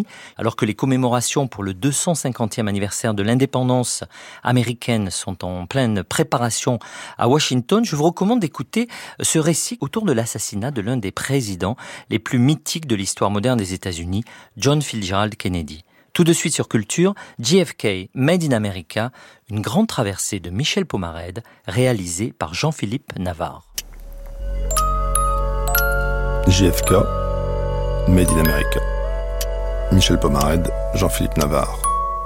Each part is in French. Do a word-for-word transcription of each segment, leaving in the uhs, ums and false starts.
États-Unis. Alors que les commémorations pour le deux cent cinquantième anniversaire de l'indépendance américaine sont en pleine préparation à Washington, je vous recommande d'écouter ce récit autour de l'assassinat de l'un des présidents les plus mythiques de l'histoire moderne des États-Unis, John Fitzgerald Kennedy. Tout de suite sur Culture, J F K, Made in America, une grande traversée de Michel Pomarède, réalisée par Jean-Philippe Navarre. J F K, Made in America. Michel Pomarède, Jean-Philippe Navarre.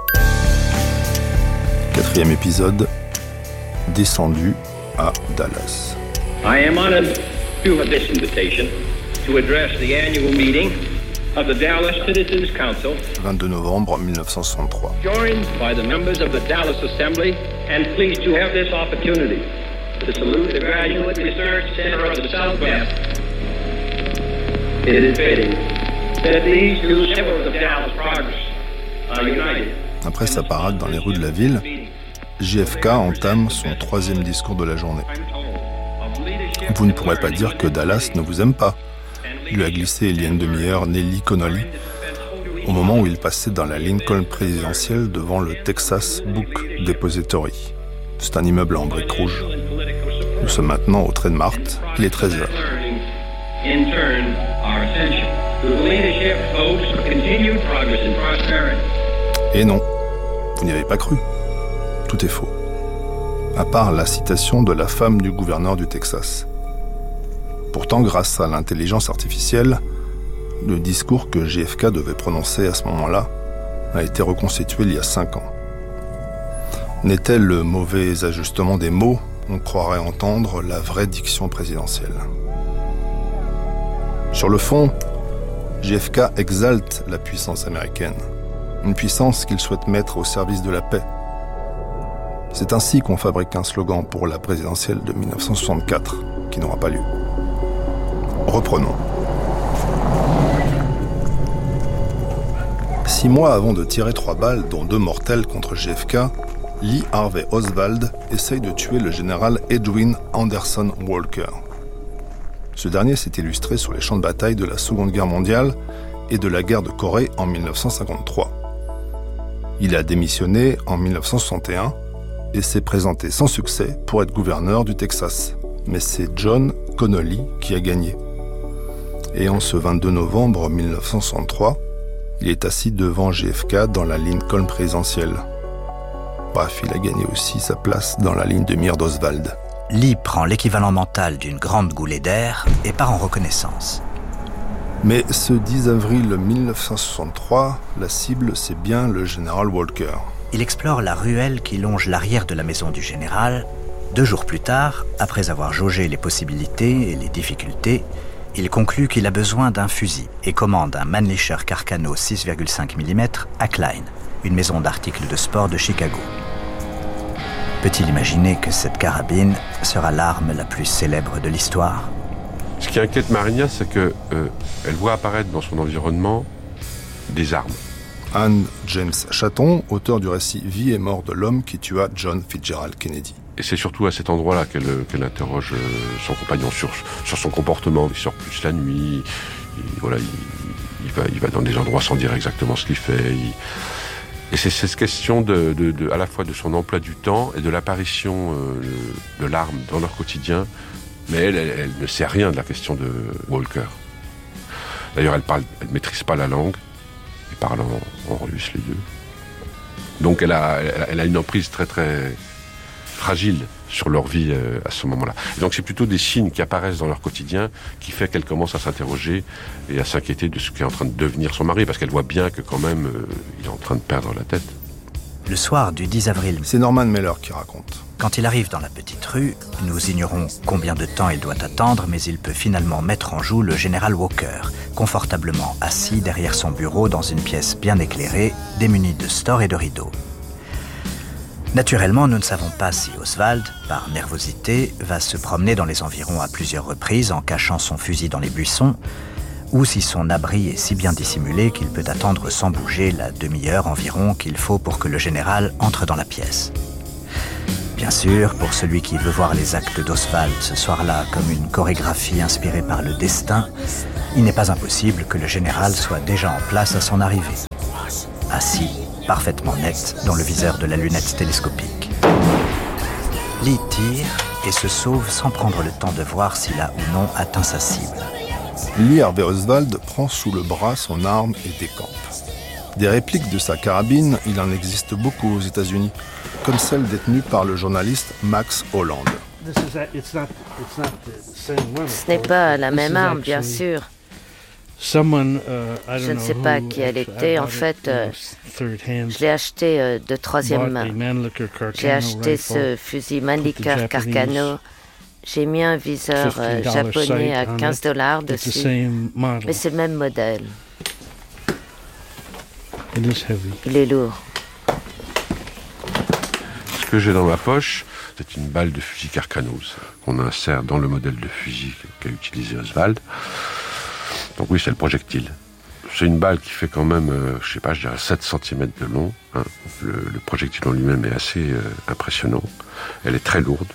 Quatrième épisode, descendu à Dallas. I am honored to have this invitation to address the annual meeting of the Dallas Citizens Council, vingt-deux novembre mille neuf cent soixante-trois. Joined by the members of the Dallas Assembly, and pleased to have this opportunity to salute the Graduate Research Center of the Southwest. It is fitting that these two symbols of Dallas progress are united. Après sa parade dans les rues de la ville, J F K entame son troisième discours de la journée. Vous ne pourrez pas dire que Dallas ne vous aime pas, lui a glissé il y a une demi-heure Nellie Connolly, au moment où il passait dans la Lincoln présidentielle devant le Texas Book Depository. C'est un immeuble en briques rouges. Nous sommes maintenant au trait de Marthe, il est treize heures. Et non, vous n'y avez pas cru. Tout est faux. À part la citation de la femme du gouverneur du Texas. Pourtant, grâce à l'intelligence artificielle, le discours que J F K devait prononcer à ce moment-là a été reconstitué il y a cinq ans. N'était le mauvais ajustement des mots, on croirait entendre la vraie diction présidentielle. Sur le fond, J F K exalte la puissance américaine, une puissance qu'il souhaite mettre au service de la paix. C'est ainsi qu'on fabrique un slogan pour la présidentielle de mille neuf cent soixante-quatre, qui n'aura pas lieu. Reprenons. Six mois avant de tirer trois balles, dont deux mortelles contre J F K, Lee Harvey Oswald essaye de tuer le général Edwin Anderson Walker. Ce dernier s'est illustré sur les champs de bataille de la Seconde Guerre mondiale et de la guerre de Corée en mille neuf cent cinquante-trois. Il a démissionné en mille neuf cent soixante et un et s'est présenté sans succès pour être gouverneur du Texas. Mais c'est John Connolly qui a gagné. Et en ce vingt-deux novembre mille neuf cent soixante-trois, il est assis devant J F K dans la Lincoln présidentielle. Bref, il a gagné aussi sa place dans la ligne de mire d'Oswald. Lee prend l'équivalent mental d'une grande goulée d'air et part en reconnaissance. Mais ce dix avril mille neuf cent soixante-trois, la cible, c'est bien le général Walker. Il explore la ruelle qui longe l'arrière de la maison du général. Deux jours plus tard, après avoir jaugé les possibilités et les difficultés, il conclut qu'il a besoin d'un fusil et commande un Mannlicher Carcano six virgule cinq millimètres à Klein, une maison d'articles de sport de Chicago. Peut-il imaginer que cette carabine sera l'arme la plus célèbre de l'histoire ? Ce qui inquiète Marinia, c'est qu'elle euh, voit apparaître dans son environnement des armes. Anne James Chatton, auteur du récit « Vie et mort de l'homme qui tua John Fitzgerald Kennedy ». Et c'est surtout à cet endroit-là qu'elle, qu'elle interroge son compagnon sur, sur son comportement. Il sort plus la nuit, il, voilà, il, il, va, il va dans des endroits sans dire exactement ce qu'il fait. Il... Et c'est cette question de, de, de, à la fois de son emploi du temps et de l'apparition euh, de l'arme dans leur quotidien. Mais elle, elle, elle ne sait rien de la question de Walker. D'ailleurs, elle parle, elle maîtrise pas la langue. Ils parlent en, en russe, les deux. Donc elle a, elle, elle a une emprise très très fragile sur leur vie euh, à ce moment-là. Et donc c'est plutôt des signes qui apparaissent dans leur quotidien qui fait qu'elle commence à s'interroger et à s'inquiéter de ce qu'est en train de devenir son mari, parce qu'elle voit bien que quand même euh, il est en train de perdre la tête. Le soir du dix avril, c'est Norman Mailer qui raconte. Quand il arrive dans la petite rue, nous ignorons combien de temps il doit attendre, mais il peut finalement mettre en joue le général Walker, confortablement assis derrière son bureau dans une pièce bien éclairée, démunie de stores et de rideaux. Naturellement, nous ne savons pas si Oswald, par nervosité, va se promener dans les environs à plusieurs reprises en cachant son fusil dans les buissons, ou si son abri est si bien dissimulé qu'il peut attendre sans bouger la demi-heure environ qu'il faut pour que le général entre dans la pièce. Bien sûr, pour celui qui veut voir les actes d'Oswald ce soir-là comme une chorégraphie inspirée par le destin, il n'est pas impossible que le général soit déjà en place à son arrivée. assis, parfaitement net, dans le viseur de la lunette télescopique. Lee tire et se sauve sans prendre le temps de voir s'il a ou non atteint sa cible. Lee Harvey Oswald prend sous le bras son arme et décampe. Des répliques de sa carabine, il en existe beaucoup aux États-Unis, comme celle détenue par le journaliste Max Holland. Ce n'est pas la même arme, bien sûr. Je ne sais pas qui elle était. En fait, euh, je l'ai acheté euh, de troisième main. J'ai acheté ce fusil Mannlicher Carcano. J'ai mis un viseur euh, japonais à quinze dollars dessus. Mais c'est le même modèle. Il est lourd. Ce que j'ai dans ma poche, c'est une balle de fusil Carcano qu'on insère dans le modèle de fusil qu'a utilisé Oswald. Donc oui, c'est le projectile. C'est une balle qui fait quand même, euh, je sais pas, je dirais sept centimètres de long. Hein. Le, le projectile en lui-même est assez euh, impressionnant. Elle est très lourde.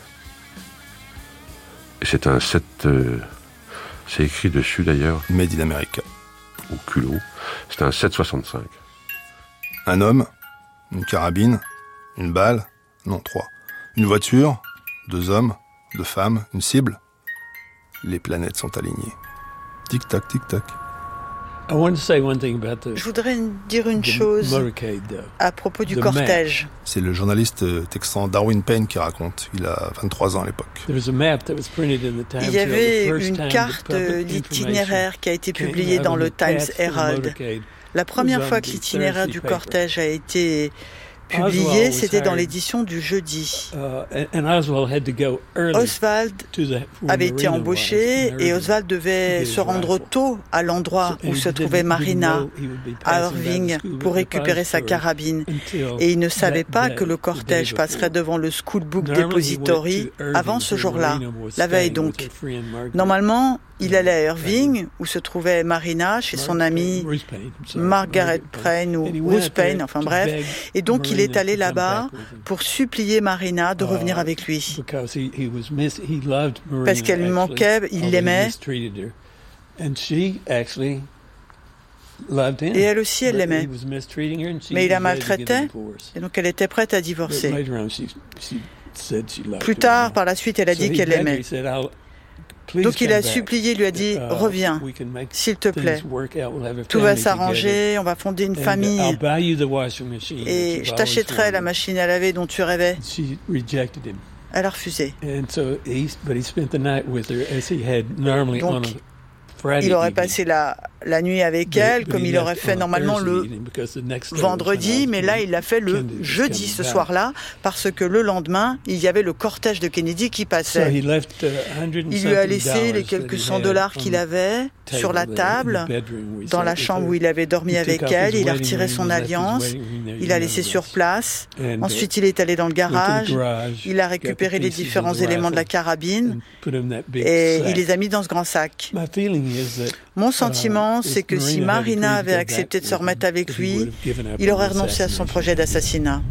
Et c'est un sept... Euh, c'est écrit dessus d'ailleurs. Made in America. Au culot. C'est un sept soixante-cinq. Un homme, une carabine, une balle, non trois. Une voiture, deux hommes, deux femmes, une cible. Les planètes sont alignées. Tic-tac, tic-tac. Je voudrais dire une chose à propos du cortège. C'est le journaliste texan Darwin Payne qui raconte. Il a vingt-trois ans à l'époque. Il y avait une carte d'itinéraire qui a été publiée dans le Times Herald. La première fois que l'itinéraire du cortège a été publié, c'était dans l'édition du jeudi. Oswald avait été embauché et Oswald devait se rendre tôt à l'endroit où se trouvait Marina, à Irving, pour récupérer sa carabine. Et il ne savait pas que le cortège passerait devant le School Book Depository avant ce jour-là, la veille donc. Normalement, il allait à Irving, où se trouvait Marina, chez son amie Margaret Payne ou Ruth Payne, enfin bref. Et donc il est allé là-bas pour supplier Marina de revenir avec lui. Parce qu'elle lui manquait, il l'aimait. Et elle aussi, elle l'aimait. Mais il la maltraitait, et donc elle était prête à divorcer. Plus tard, par la suite, elle a dit qu'elle l'aimait. Donc il a supplié, lui a dit « Reviens, s'il te plaît. Tout va s'arranger, on va fonder une famille. Et je t'achèterai la machine à laver dont tu rêvais. » Elle a refusé. Donc, il aurait passé la, la nuit avec elle, comme il aurait fait normalement le vendredi, mais là, il l'a fait le jeudi, ce soir-là, parce que le lendemain, il y avait le cortège de Kennedy qui passait. Il lui a laissé les quelques cent dollars qu'il avait sur la table, dans la chambre où il avait dormi avec elle. Il a retiré son alliance, il a laissé sur place. Ensuite, il est allé dans le garage, il a récupéré les différents éléments de la carabine et il les a mis dans ce grand sac. Mon sentiment, c'est que si Marina avait accepté de se remettre avec lui, il aurait renoncé à son projet d'assassinat.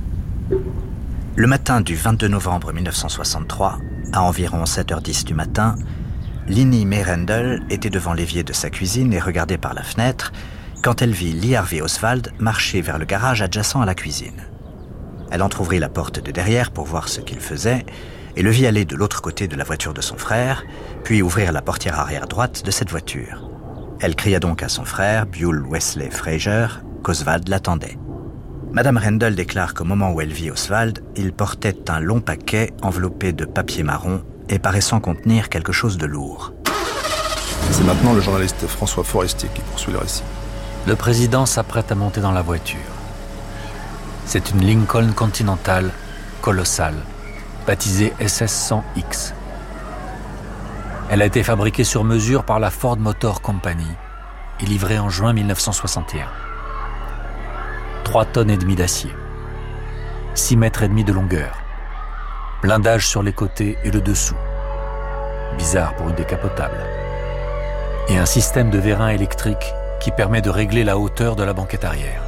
Le matin du vingt-deux novembre mille neuf cent soixante-trois, à environ sept heures dix du matin, Linnie Mae Rendell était devant l'évier de sa cuisine et regardait par la fenêtre quand elle vit Lee Harvey Oswald marcher vers le garage adjacent à la cuisine. Elle entrouvrit la porte de derrière pour voir ce qu'il faisait et le vit aller de l'autre côté de la voiture de son frère, puis ouvrir la portière arrière droite de cette voiture. Elle cria donc à son frère, Buell Wesley Fraser, qu'Oswald l'attendait. Madame Rendell déclare qu'au moment où elle vit Oswald, il portait un long paquet enveloppé de papier marron et paraissant contenir quelque chose de lourd. C'est maintenant le journaliste François Forestier qui poursuit le récit. Le président s'apprête à monter dans la voiture. C'est une Lincoln Continental colossale, baptisée S S cent X. Elle a été fabriquée sur mesure par la Ford Motor Company et livrée en juin mille neuf cent soixante et un. Trois tonnes et demie d'acier, six mètres et demi de longueur, blindage sur les côtés et le dessous, bizarre pour une décapotable, et un système de vérin électrique qui permet de régler la hauteur de la banquette arrière.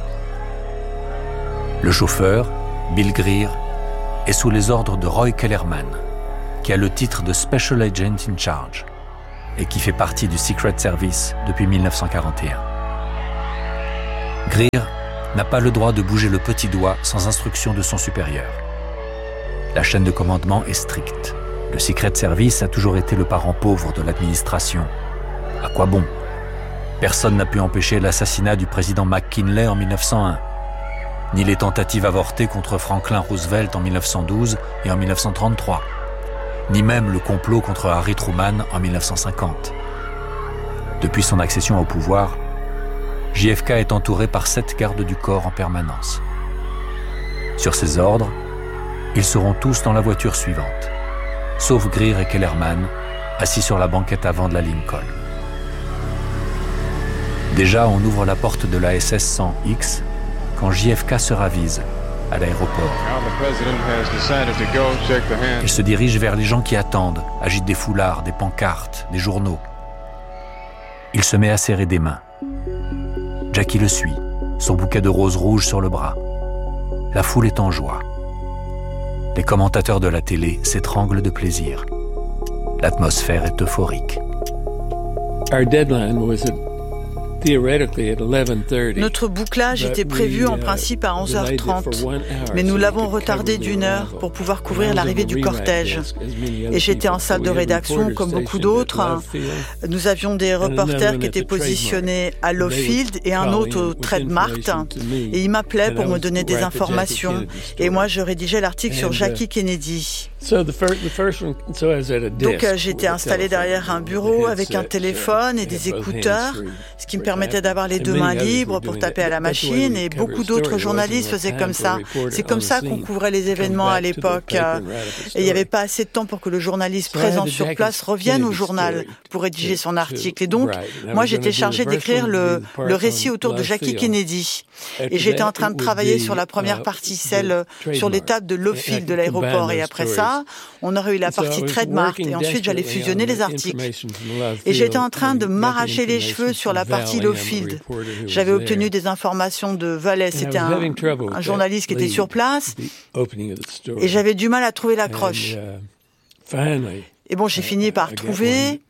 Le chauffeur, Bill Greer, est sous les ordres de Roy Kellerman, qui a le titre de Special Agent in Charge et qui fait partie du Secret Service depuis mille neuf cent quarante et un. Greer n'a pas le droit de bouger le petit doigt sans instruction de son supérieur. La chaîne de commandement est stricte. Le Secret Service a toujours été le parent pauvre de l'administration. À quoi bon ? Personne n'a pu empêcher l'assassinat du président McKinley en mille neuf cent un, ni les tentatives avortées contre Franklin Roosevelt en mille neuf cent douze et en mille neuf cent trente-trois, ni même le complot contre Harry Truman en mille neuf cent cinquante. Depuis son accession au pouvoir, J F K est entouré par sept gardes du corps en permanence. Sur ses ordres, ils seront tous dans la voiture suivante, sauf Greer et Kellerman, assis sur la banquette avant de la Lincoln. Déjà, on ouvre la porte de la S S cent X quand J F K se ravise à l'aéroport. Il se dirige vers les gens qui attendent, agite des foulards, des pancartes, des journaux. Il se met à serrer des mains. Jackie le suit, son bouquet de roses rouges sur le bras. La foule est en joie. Les commentateurs de la télé s'étranglent de plaisir. L'atmosphère est euphorique. Our deadline was at Notre bouclage était prévu en principe à onze heures trente, mais nous l'avons retardé d'une heure pour pouvoir couvrir l'arrivée du cortège. Et j'étais en salle de rédaction comme beaucoup d'autres. Nous avions des reporters qui étaient positionnés à Lowfield et un autre au Trademark. Et ils m'appelaient pour me donner des informations. Et moi, je rédigeais l'article sur Jackie Kennedy. Donc j'étais installé derrière un bureau avec un téléphone et des écouteurs, ce qui me permettait d'avoir les deux mains libres pour taper à la machine, et beaucoup d'autres journalistes faisaient comme ça. C'est comme ça qu'on couvrait les événements à l'époque. Et il n'y avait pas assez de temps pour que le journaliste présent sur place revienne au journal pour rédiger son article. Et donc, moi j'étais chargé d'écrire le, le récit autour de Jackie Kennedy. Et j'étais en train de travailler sur la première partie, celle sur l'étape de Lowfield de l'aéroport. Et après ça, on aurait eu la partie Trademark, et ensuite j'allais fusionner les articles. Et j'étais en train de m'arracher les cheveux sur la partie Lowfield. J'avais obtenu des informations de Valet, c'était un, un journaliste qui était sur place, et j'avais du mal à trouver l'accroche. Et bon, j'ai fini par trouver.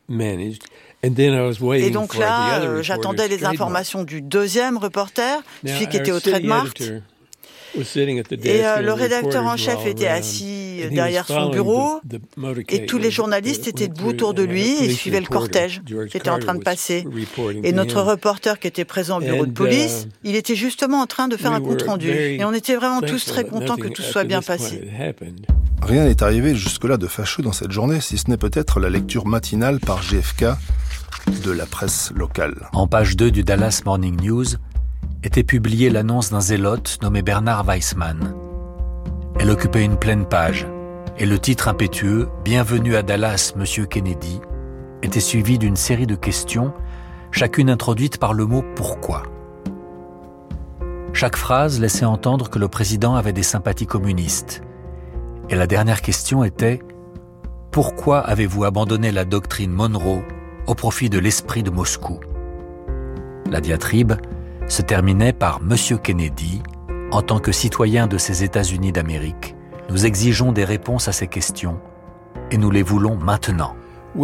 Et donc là, euh, j'attendais les informations du deuxième reporter, celui qui était au Trademark. Et euh, le rédacteur en chef était assis derrière son bureau, et tous les journalistes étaient debout autour de lui et suivaient le cortège qui était en train de passer. Et notre reporter qui était présent au bureau de police, il était justement en train de faire un compte-rendu. Et on était vraiment tous très contents que tout soit bien passé. Rien n'est arrivé jusque-là de fâcheux dans cette journée, si ce n'est peut-être la lecture matinale par J F K de la presse locale. En page deux du Dallas Morning News, était publiée l'annonce d'un zélote nommé Bernard Weissman. Elle occupait une pleine page, et le titre impétueux « Bienvenue à Dallas, Monsieur Kennedy » était suivi d'une série de questions, chacune introduite par le mot « pourquoi ». Chaque phrase laissait entendre que le président avait des sympathies communistes. Et la dernière question était « Pourquoi avez-vous abandonné la doctrine Monroe au profit de l'esprit de Moscou ?» La diatribe se terminait par « Monsieur Kennedy, en tant que citoyen de ces États-Unis d'Amérique, nous exigeons des réponses à ces questions et nous les voulons maintenant. » On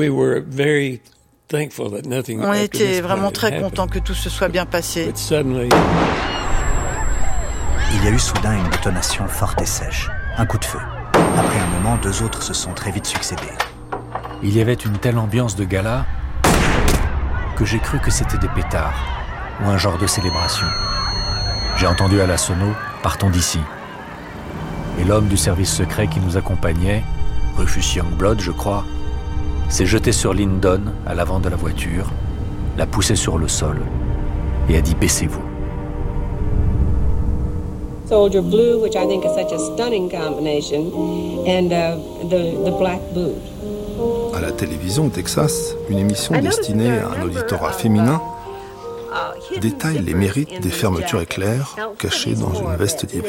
était vraiment très contents que tout se soit bien passé. Il y a eu soudain une détonation forte et sèche, un coup de feu. Après un moment, deux autres se sont très vite succédés. Il y avait une telle ambiance de gala que j'ai cru que c'était des pétards ou un genre de célébration. J'ai entendu à la sono « Partons d'ici ». Et l'homme du service secret qui nous accompagnait, Rufus Youngblood, je crois, s'est jeté sur Lyndon à l'avant de la voiture, l'a poussé sur le sol et a dit « Baissez-vous ». Soldier blue, which I think is such a stunning combination, and uh, the, the black boot. À la télévision au Texas, une émission destinée à un auditorat féminin détaille les mérites des fermetures éclairs cachées dans une veste d'hiver.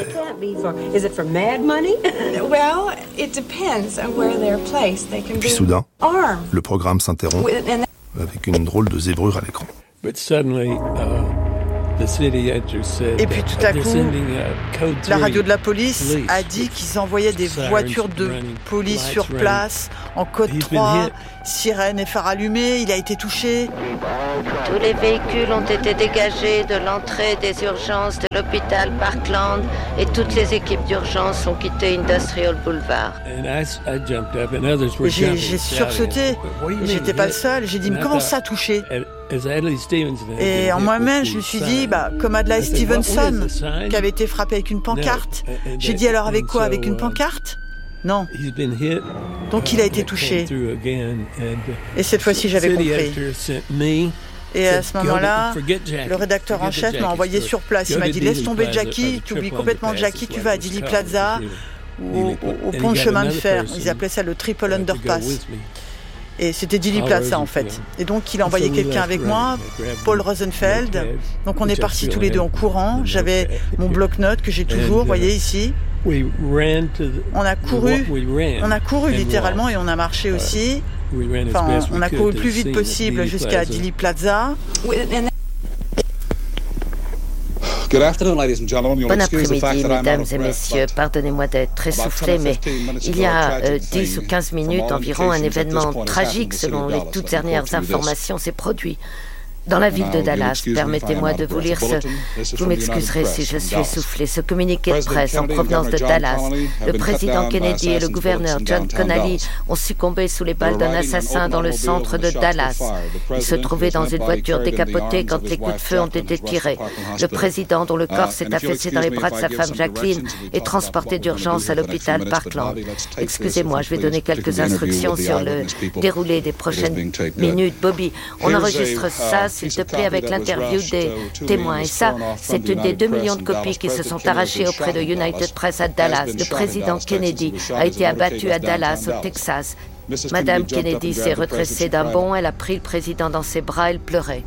Puis soudain, le programme s'interrompt avec une drôle de zébrure à l'écran. Et puis tout à coup, la radio de la police a dit qu'ils envoyaient des voitures de police sur place, en code trois, sirène et phare allumés. Il a été touché. Tous les véhicules ont été dégagés de l'entrée des urgences de l'hôpital Parkland et toutes les équipes d'urgence ont quitté Industrial Boulevard. J'ai, j'ai sursauté. J'étais pas le seul. J'ai dit, mais comment ça touché? Et en moi-même, je me suis dit, bah, comme Adlai Stevenson, qui avait été frappé avec une pancarte. J'ai dit, alors avec quoi? Avec une pancarte? Non. Donc il a été touché. Et cette fois-ci, j'avais compris. Et à ce moment-là, le rédacteur en chef m'a envoyé sur place. Il m'a dit, laisse tomber Jackie, tu oublies complètement Jackie, tu vas à Dealey Plaza ou au, au, au pont de chemin de fer. Ils appelaient ça le Triple Underpass. Et c'était Dealey Plaza en fait. Et donc il a envoyé quelqu'un avec moi, Paul Rosenfeld. Donc on est partis tous les deux en courant. J'avais mon bloc-notes que j'ai toujours, vous voyez ici. On a couru, on a couru littéralement et on a marché aussi. Enfin, on a couru le plus vite possible jusqu'à Dealey Plaza. Bon après-midi, mesdames et messieurs. Pardonnez-moi d'être essoufflé, mais il y a euh, dix ou quinze minutes environ, un événement tragique, selon les toutes dernières informations, s'est produit dans la ville de Dallas. Permettez-moi de vous lire ce... Vous m'excuserez si je suis essoufflé. Ce communiqué de presse en provenance de Dallas. Le président Kennedy et le gouverneur John Connally ont succombé sous les balles d'un assassin dans le centre de Dallas. Ils se trouvaient dans une voiture décapotée quand les coups de feu ont été tirés. Le président, dont le corps s'est affaissé dans les bras de sa femme Jacqueline, est transporté d'urgence à l'hôpital Parkland. Excusez-moi, je vais donner quelques instructions sur le déroulé des prochaines minutes. Bobby, on enregistre ça, s'il te plaît, avec l'interview des témoins. Et ça, c'est une des deux millions de copies qui se sont arrachées auprès de United Press à Dallas. Le président Kennedy a été abattu à Dallas, au Texas. Madame Kennedy s'est redressée d'un bond, elle a pris le président dans ses bras, elle pleurait.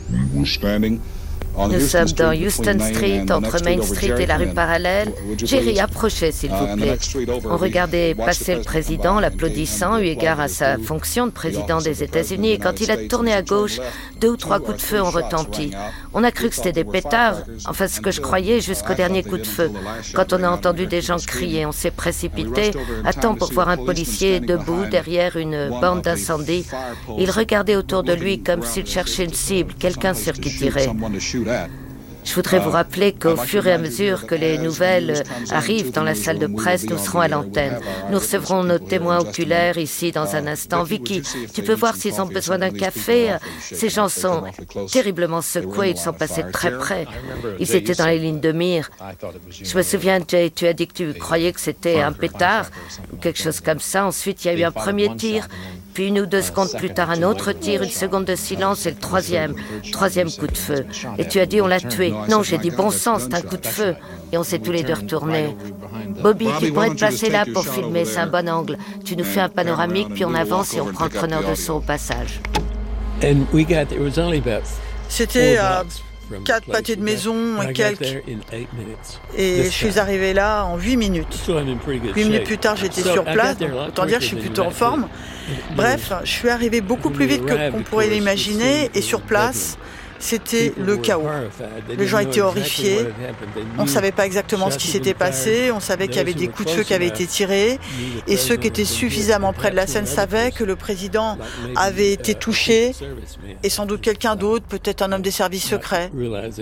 Nous sommes dans Houston Street, entre Main Street et la rue parallèle. Jerry, approchez, s'il vous plaît. On regardait passer le président, l'applaudissant, eu égard à sa fonction de président des États-Unis. Et quand il a tourné à gauche, deux ou trois coups de feu ont retenti. On a cru que c'était des pétards, enfin ce que je croyais jusqu'au dernier coup de feu. Quand on a entendu des gens crier, on s'est précipité à temps pour voir un policier debout derrière une bande d'incendie. Il regardait autour de lui comme s'il cherchait une cible, quelqu'un sur qui tirer. Je voudrais vous rappeler qu'au fur et à mesure que les nouvelles arrivent dans la salle de presse, nous serons à l'antenne. Nous recevrons nos témoins oculaires ici dans un instant. Vicky, tu peux voir s'ils ont besoin d'un café? Ces gens sont terriblement secoués, ils sont passés très près. Ils étaient dans les lignes de mire. Je me souviens, Jay, tu as dit que tu croyais que c'était un pétard ou quelque chose comme ça. Ensuite, il y a eu un premier tir. Puis une ou deux secondes plus tard, un autre tir, une seconde de silence et le troisième, troisième coup de feu. Et tu as dit, on l'a tué. Non, j'ai dit, bon sang, c'est un coup de feu. Et on s'est tous les deux retournés. Bobby, tu pourrais te placer là pour filmer, c'est un bon angle. Tu nous fais un panoramique, puis on avance et on prend le preneur de son au passage. C'était à quatre pâtés de maison et quelques. Et je suis arrivé là en huit minutes. Huit minutes plus tard, j'étais sur place, donc autant dire que je suis plutôt en forme. Bref, je suis arrivé beaucoup plus vite que qu'on pourrait l'imaginer, et sur place, c'était le chaos. Les gens étaient horrifiés. On ne savait pas exactement ce qui s'était passé. On savait qu'il y avait des coups de feu qui avaient été tirés. Et ceux qui étaient suffisamment près de la scène savaient que le président avait été touché. Et sans doute quelqu'un d'autre, peut-être un homme des services secrets.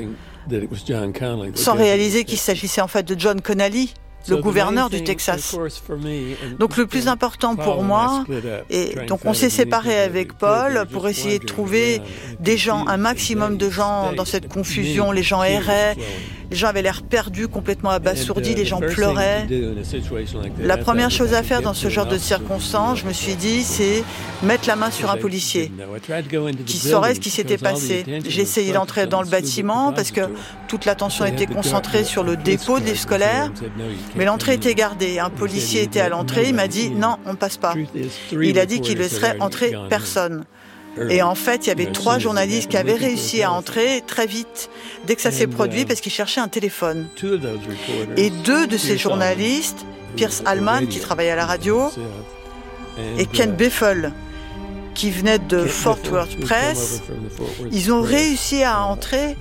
Sans réaliser qu'il s'agissait en fait de John Connally, le gouverneur du Texas. Donc le plus important pour moi, et donc on s'est séparés avec Paul pour essayer de trouver des gens, un maximum de gens dans cette confusion. Les gens erraient, les gens avaient l'air perdus, complètement abasourdis, les gens pleuraient. La première chose à faire dans ce genre de circonstances, je me suis dit, c'est mettre la main sur un policier qui saurait ce qui s'était passé. J'ai essayé d'entrer dans le bâtiment parce que toute l'attention était concentrée sur le dépôt de livres scolaires, mais l'entrée était gardée. Un policier était à l'entrée, il m'a dit non, on ne passe pas. Il a dit qu'il laisserait entrer personne. Et en fait, il y avait trois journalistes qui avaient réussi à entrer très vite, dès que ça s'est produit, parce qu'ils cherchaient un téléphone. Et deux de ces journalistes, Pierce Allman, qui travaillait à la radio, et Ken Beffel, qui venaient de Fort Worth Press. Ils ont réussi à entrer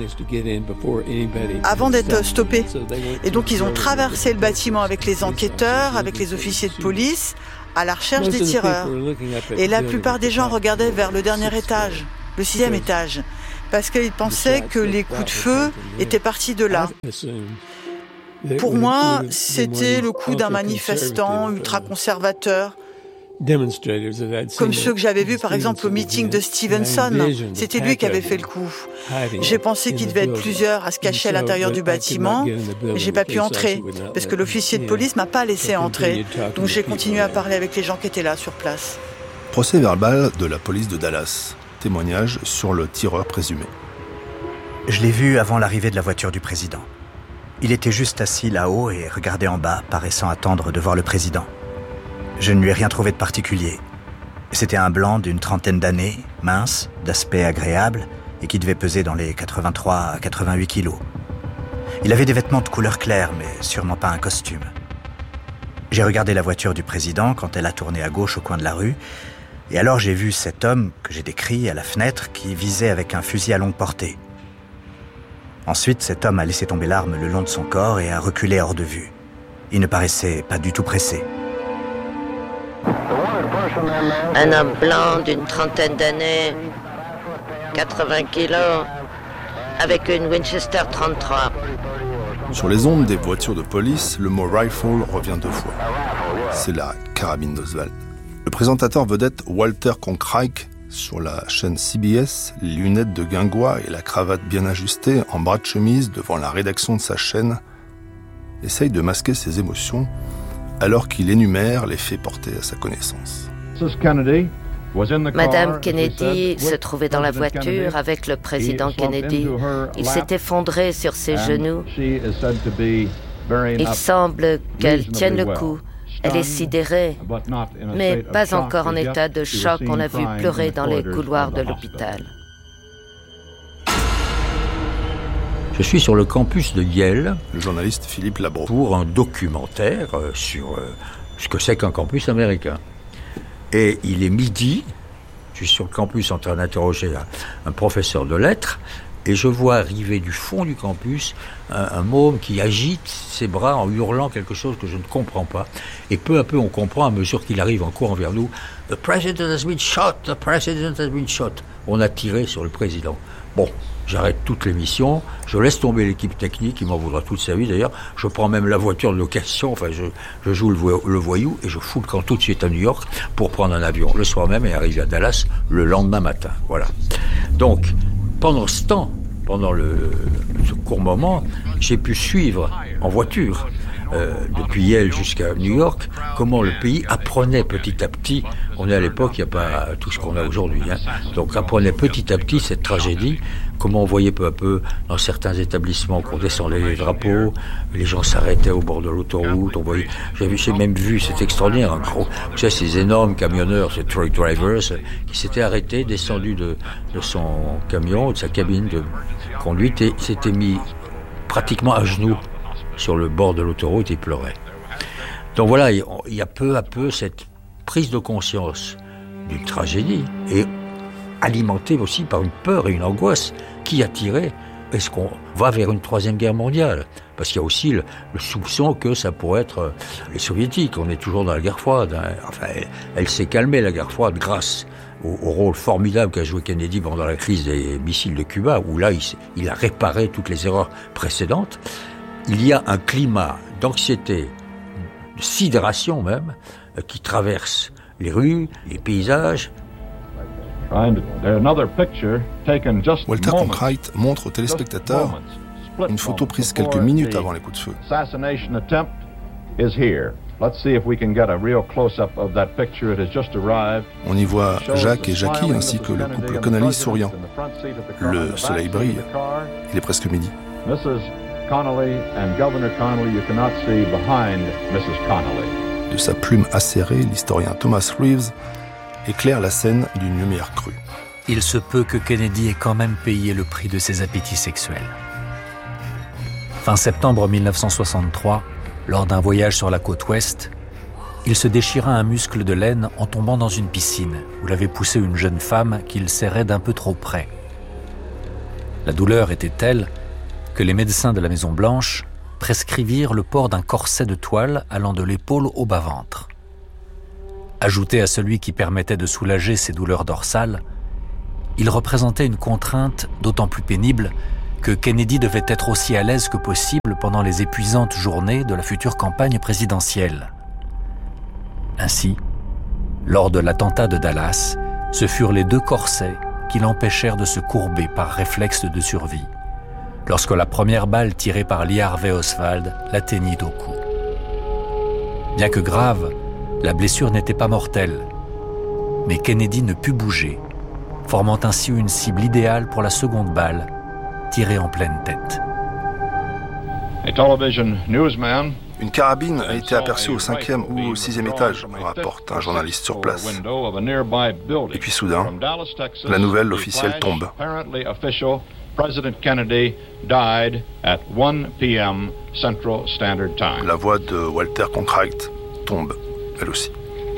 avant d'être stoppés. Et donc ils ont traversé le bâtiment avec les enquêteurs, avec les officiers de police, à la recherche des tireurs. Et la plupart des gens regardaient vers le dernier étage, le sixième étage, parce qu'ils pensaient que les coups de feu étaient partis de là. Pour moi, c'était le coup d'un manifestant ultra-conservateur, comme ceux que j'avais vus par exemple au meeting de Stevenson. C'était lui qui avait fait le coup. J'ai pensé qu'il devait être plusieurs à se cacher à l'intérieur du bâtiment, mais j'ai pas pu entrer, parce que l'officier de police m'a pas laissé entrer. Donc j'ai continué à parler avec les gens qui étaient là sur place. Procès verbal de la police de Dallas. Témoignage sur le tireur présumé. Je l'ai vu avant l'arrivée de la voiture du président. Il était juste assis là-haut et regardait en bas, paraissant attendre de voir le président. Je ne lui ai rien trouvé de particulier. C'était un blanc d'une trentaine d'années, mince, d'aspect agréable et qui devait peser dans les quatre-vingt-trois à quatre-vingt-huit kilos. Il avait des vêtements de couleur claire, mais sûrement pas un costume. J'ai regardé la voiture du président quand elle a tourné à gauche au coin de la rue, et alors j'ai vu cet homme que j'ai décrit à la fenêtre qui visait avec un fusil à longue portée. Ensuite, cet homme a laissé tomber l'arme le long de son corps et a reculé hors de vue. Il ne paraissait pas du tout pressé. Un homme blanc d'une trentaine d'années, quatre-vingts kilos, avec une Winchester trente-trois. Sur les ondes des voitures de police, le mot rifle revient deux fois. C'est la carabine d'Oswald. Le présentateur vedette Walter Cronkite, sur la chaîne C B S, les lunettes de guingois et la cravate bien ajustée en bras de chemise devant la rédaction de sa chaîne, essaye de masquer ses émotions alors qu'il énumère les faits portés à sa connaissance. Madame Kennedy se trouvait dans la voiture avec le président Kennedy. Il s'est effondré sur ses genoux. Il semble qu'elle tienne le coup. Elle est sidérée, mais pas encore en état de choc. On l'a vu pleurer dans les couloirs de l'hôpital. Je suis sur le campus de Yale. Le journaliste Philippe Labro. Pour un documentaire sur ce que c'est qu'un campus américain. Et il est midi, je suis sur le campus en train d'interroger un, un professeur de lettres, et je vois arriver du fond du campus un, un môme qui agite ses bras en hurlant quelque chose que je ne comprends pas. Et peu à peu, on comprend à mesure qu'il arrive en courant vers nous. « The president has been shot, the president has been shot ». On a tiré sur le président. Bon, j'arrête toute l'émission, je laisse tomber l'équipe technique, il m'en voudra toute sa vie d'ailleurs. Je prends même la voiture de location, enfin je, je joue le, vo- le voyou et je fous le camp tout de suite à New York pour prendre un avion le soir même et arriver à Dallas le lendemain matin. Voilà. Donc, pendant ce temps, pendant le, ce court moment, j'ai pu suivre en voiture, euh, depuis Yale jusqu'à New York, comment le pays apprenait petit à petit, on est à l'époque, il n'y a pas tout ce qu'on a aujourd'hui, hein, donc apprenait petit à petit cette tragédie, comment on voyait peu à peu dans certains établissements qu'on descendait les drapeaux, les gens s'arrêtaient au bord de l'autoroute, on voyait, j'ai, j'ai même vu, c'est extraordinaire, un gros, tu sais, ces énormes camionneurs, ces truck drivers, qui s'étaient arrêtés, descendus de, de son camion, de sa cabine de conduite, et s'étaient mis pratiquement à genoux sur le bord de l'autoroute et pleuraient. Donc voilà, il y a peu à peu cette prise de conscience d'une tragédie, et alimentée aussi par une peur et une angoisse qui a tiré. Est-ce qu'on va vers une troisième guerre mondiale? Parce qu'il y a aussi le, le soupçon que ça pourrait être les soviétiques. On est toujours dans la guerre froide. Hein. Enfin, elle, elle s'est calmée, la guerre froide, grâce au, au rôle formidable qu'a joué Kennedy pendant la crise des missiles de Cuba, où là, il, il a réparé toutes les erreurs précédentes. Il y a un climat d'anxiété, de sidération même, qui traverse les rues, les paysages. Walter Cronkite montre aux téléspectateurs une photo prise quelques minutes avant les coups de feu. On y voit Jacques et Jackie ainsi que le couple Connolly souriant. Le soleil brille. Il est presque midi. De sa plume acérée, l'historien Thomas Reeves éclaire la scène d'une lumière crue. Il se peut que Kennedy ait quand même payé le prix de ses appétits sexuels. Fin septembre mille neuf cent soixante-trois, lors d'un voyage sur la côte ouest, il se déchira un muscle de laine en tombant dans une piscine où l'avait poussé une jeune femme qu'il serrait d'un peu trop près. La douleur était telle que les médecins de la Maison-Blanche prescrivirent le port d'un corset de toile allant de l'épaule au bas-ventre. Ajouté à celui qui permettait de soulager ses douleurs dorsales, il représentait une contrainte d'autant plus pénible que Kennedy devait être aussi à l'aise que possible pendant les épuisantes journées de la future campagne présidentielle. Ainsi, lors de l'attentat de Dallas, ce furent les deux corsets qui l'empêchèrent de se courber par réflexe de survie, lorsque la première balle tirée par Lee Harvey Oswald l'atteignit au cou. Bien que grave, la blessure n'était pas mortelle, mais Kennedy ne put bouger, formant ainsi une cible idéale pour la seconde balle, tirée en pleine tête. A television newsman. Une carabine a été aperçue au cinquième ou au sixième étage, rapporte un journaliste sur place. Et puis soudain, la nouvelle officielle tombe. La voix de Walter Cronkite tombe, elle aussi.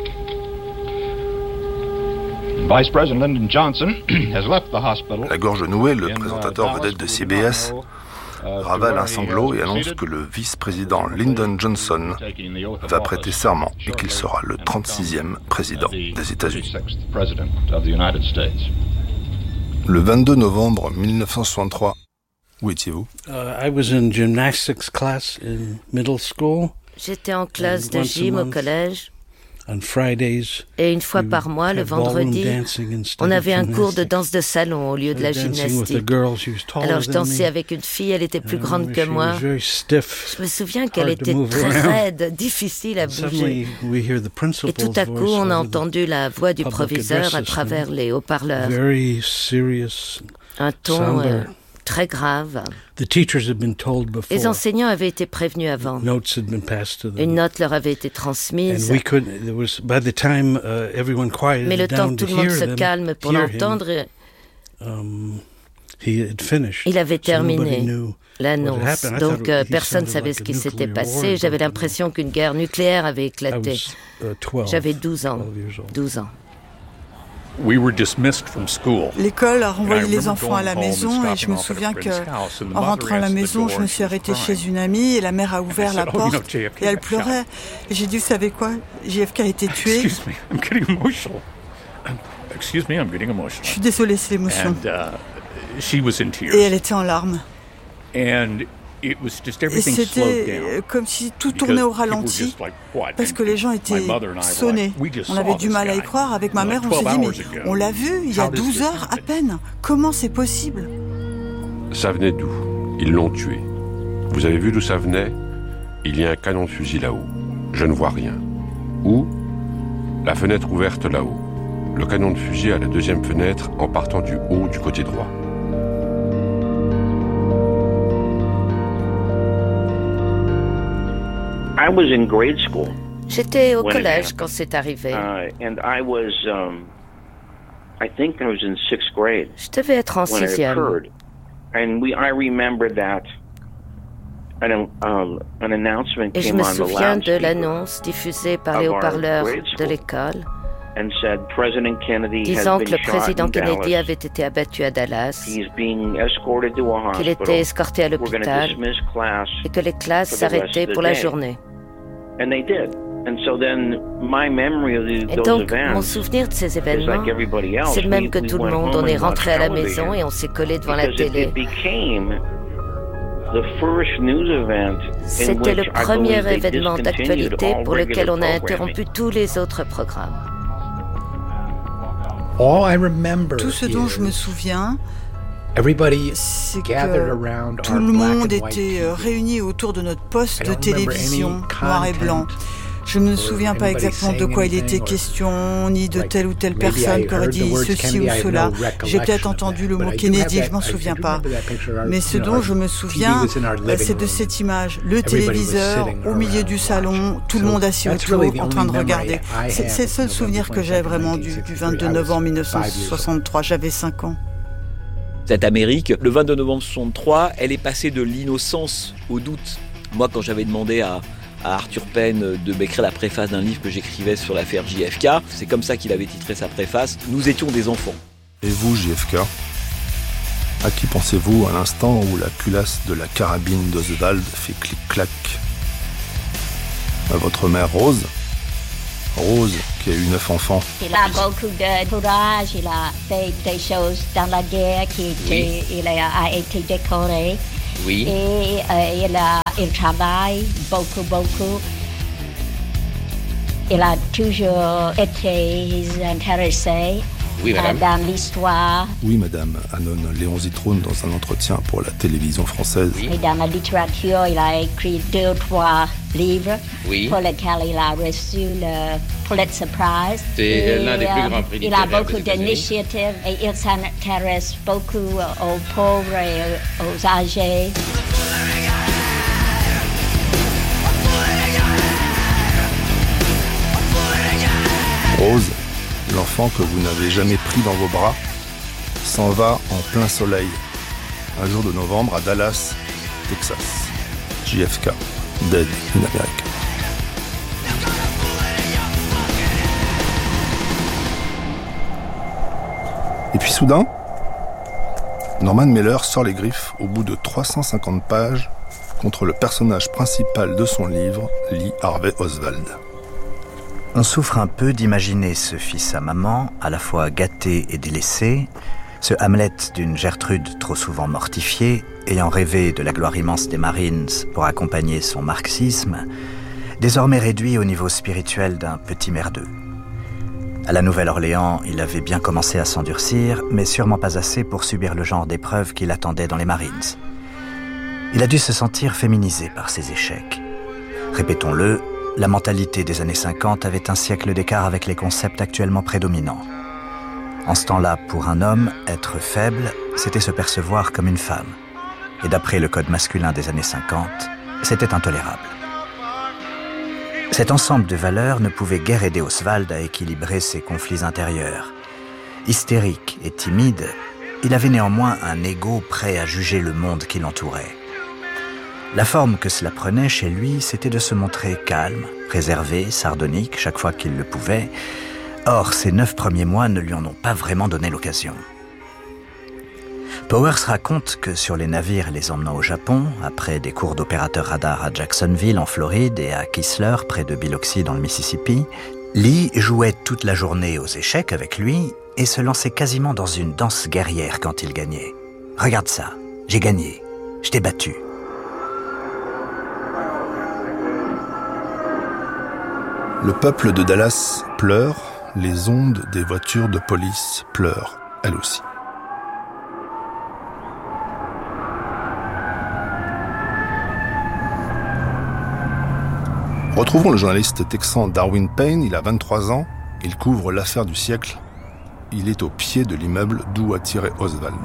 La gorge nouée, le présentateur vedette de C B S, ravale un sanglot et annonce que le vice-président Lyndon Johnson va prêter serment et qu'il sera le trente-sixième président des États-Unis. Le vingt-deux novembre mille neuf cent soixante-trois, où étiez-vous? J'étais en classe de gym au collège. Et une fois par mois, le vendredi, on avait un cours de danse de salon au lieu de la gymnastique. Alors je dansais avec une fille, elle était plus grande que moi. Je me souviens qu'elle était très raide, difficile à bouger. Et tout à coup, on a entendu la voix du proviseur à travers les haut-parleurs. Un ton euh, très grave. Les enseignants avaient été prévenus avant. Une note leur avait été transmise. Mais le temps que tout le monde se calme pour l'entendre, il avait terminé l'annonce. Donc euh, personne ne savait ce qui s'était passé. J'avais l'impression qu'une guerre nucléaire avait éclaté. J'avais douze ans. douze ans. L'école a renvoyé les enfants à la maison et je me souviens que, en rentrant à la maison, je me suis arrêtée chez une amie et la mère a ouvert la porte et elle pleurait. Et j'ai dit, vous savez quoi, J F K a été tué. Je suis désolée, c'est l'émotion. Et elle était en larmes. Et c'était comme si tout tournait au ralenti, parce que les gens étaient sonnés. On avait du mal à y croire. Avec ma mère, on s'est dit, mais on l'a vu, il y a douze heures à peine. Comment c'est possible? Ça venait d'où? Ils l'ont tué. Vous avez vu d'où ça venait? Il y a un canon de fusil là-haut. Je ne vois rien. Où? La fenêtre ouverte là-haut. Le canon de fusil à la deuxième fenêtre en partant du haut du côté droit. J'étais au collège quand c'est arrivé. Je devais être en sixième. Et je me souviens de l'annonce diffusée par les haut-parleurs de l'école, disant que le président Kennedy avait été abattu à Dallas, qu'il était escorté à l'hôpital et que les classes s'arrêtaient pour la journée. Et donc, mon souvenir de ces événements, c'est le même que tout le monde. On est rentré à la maison et on s'est collé devant la télé. C'était le premier événement d'actualité pour lequel on a interrompu tous les autres programmes. Tout ce dont je me souviens, c'est que tout le monde était réuni autour de notre poste de télévision noir et blanc. Je ne me souviens pas exactement de quoi il était question, ni de telle ou telle personne qui aurait dit ceci ou cela. J'ai peut-être entendu le mot Kennedy, je ne m'en souviens pas. Mais ce dont je me souviens, c'est de cette image. Le téléviseur au milieu du salon, tout le monde assis autour, en train de regarder. C'est, c'est le seul souvenir que j'ai vraiment du, du vingt-deux novembre mille neuf cent soixante-trois. J'avais cinq ans. Cette Amérique, le vingt-deux novembre soixante-trois, elle est passée de l'innocence au doute. Moi, quand j'avais demandé à à Arthur Penn de m'écrire la préface d'un livre que j'écrivais sur l'affaire J F K. C'est comme ça qu'il avait titré sa préface. Nous étions des enfants. Et vous, J F K, à qui pensez-vous à l'instant où la culasse de la carabine d'Oswald fait clic-clac? À votre mère Rose? Rose, qui a eu neuf enfants. Il a beaucoup de courage, il a fait des choses dans la guerre, qui était, oui. il a, a été décoré. Oui. Et euh, il, a, il travaille beaucoup, beaucoup. Il a toujours été intéressé oui, euh, dans l'histoire. Oui, madame, annonce Léon Zitrone dans un entretien pour la télévision française. Oui. Et dans la littérature, il a écrit deux ou trois livres oui. pour lesquels il a reçu le Pulitzer Prize. C'est l'un des plus grands prix littéraires. Il a beaucoup d'initiatives et il s'intéresse beaucoup aux pauvres et aux âgés. Rose, l'enfant que vous n'avez jamais pris dans vos bras, s'en va en plein soleil, un jour de novembre à Dallas, Texas. J F K, Dead in America. Et puis soudain, Norman Mailer sort les griffes au bout de trois cent cinquante pages contre le personnage principal de son livre, Lee Harvey Oswald. On souffre un peu d'imaginer ce fils à maman, à la fois gâté et délaissé, ce Hamlet d'une Gertrude trop souvent mortifiée, ayant rêvé de la gloire immense des Marines pour accompagner son marxisme, désormais réduit au niveau spirituel d'un petit merdeux. À la Nouvelle-Orléans, il avait bien commencé à s'endurcir, mais sûrement pas assez pour subir le genre d'épreuve qui l'attendait dans les Marines. Il a dû se sentir féminisé par ses échecs. Répétons-le, la mentalité des années cinquante avait un siècle d'écart avec les concepts actuellement prédominants. En ce temps-là, pour un homme, être faible, c'était se percevoir comme une femme. Et d'après le code masculin des années cinquante, c'était intolérable. Cet ensemble de valeurs ne pouvait guère aider Oswald à équilibrer ses conflits intérieurs. Hystérique et timide, il avait néanmoins un ego prêt à juger le monde qui l'entourait. La forme que cela prenait chez lui, c'était de se montrer calme, réservé, sardonique chaque fois qu'il le pouvait. Or, ces neuf premiers mois ne lui en ont pas vraiment donné l'occasion. Powers raconte que sur les navires les emmenant au Japon, après des cours d'opérateur radar à Jacksonville en Floride et à Kistler, près de Biloxi dans le Mississippi, Lee jouait toute la journée aux échecs avec lui et se lançait quasiment dans une danse guerrière quand il gagnait. « Regarde ça, j'ai gagné, je t'ai battu. » Le peuple de Dallas pleure, les ondes des voitures de police pleurent, elles aussi. Retrouvons le journaliste texan Darwin Payne, il a vingt-trois ans, il couvre l'affaire du siècle. Il est au pied de l'immeuble d'où a tiré Oswald.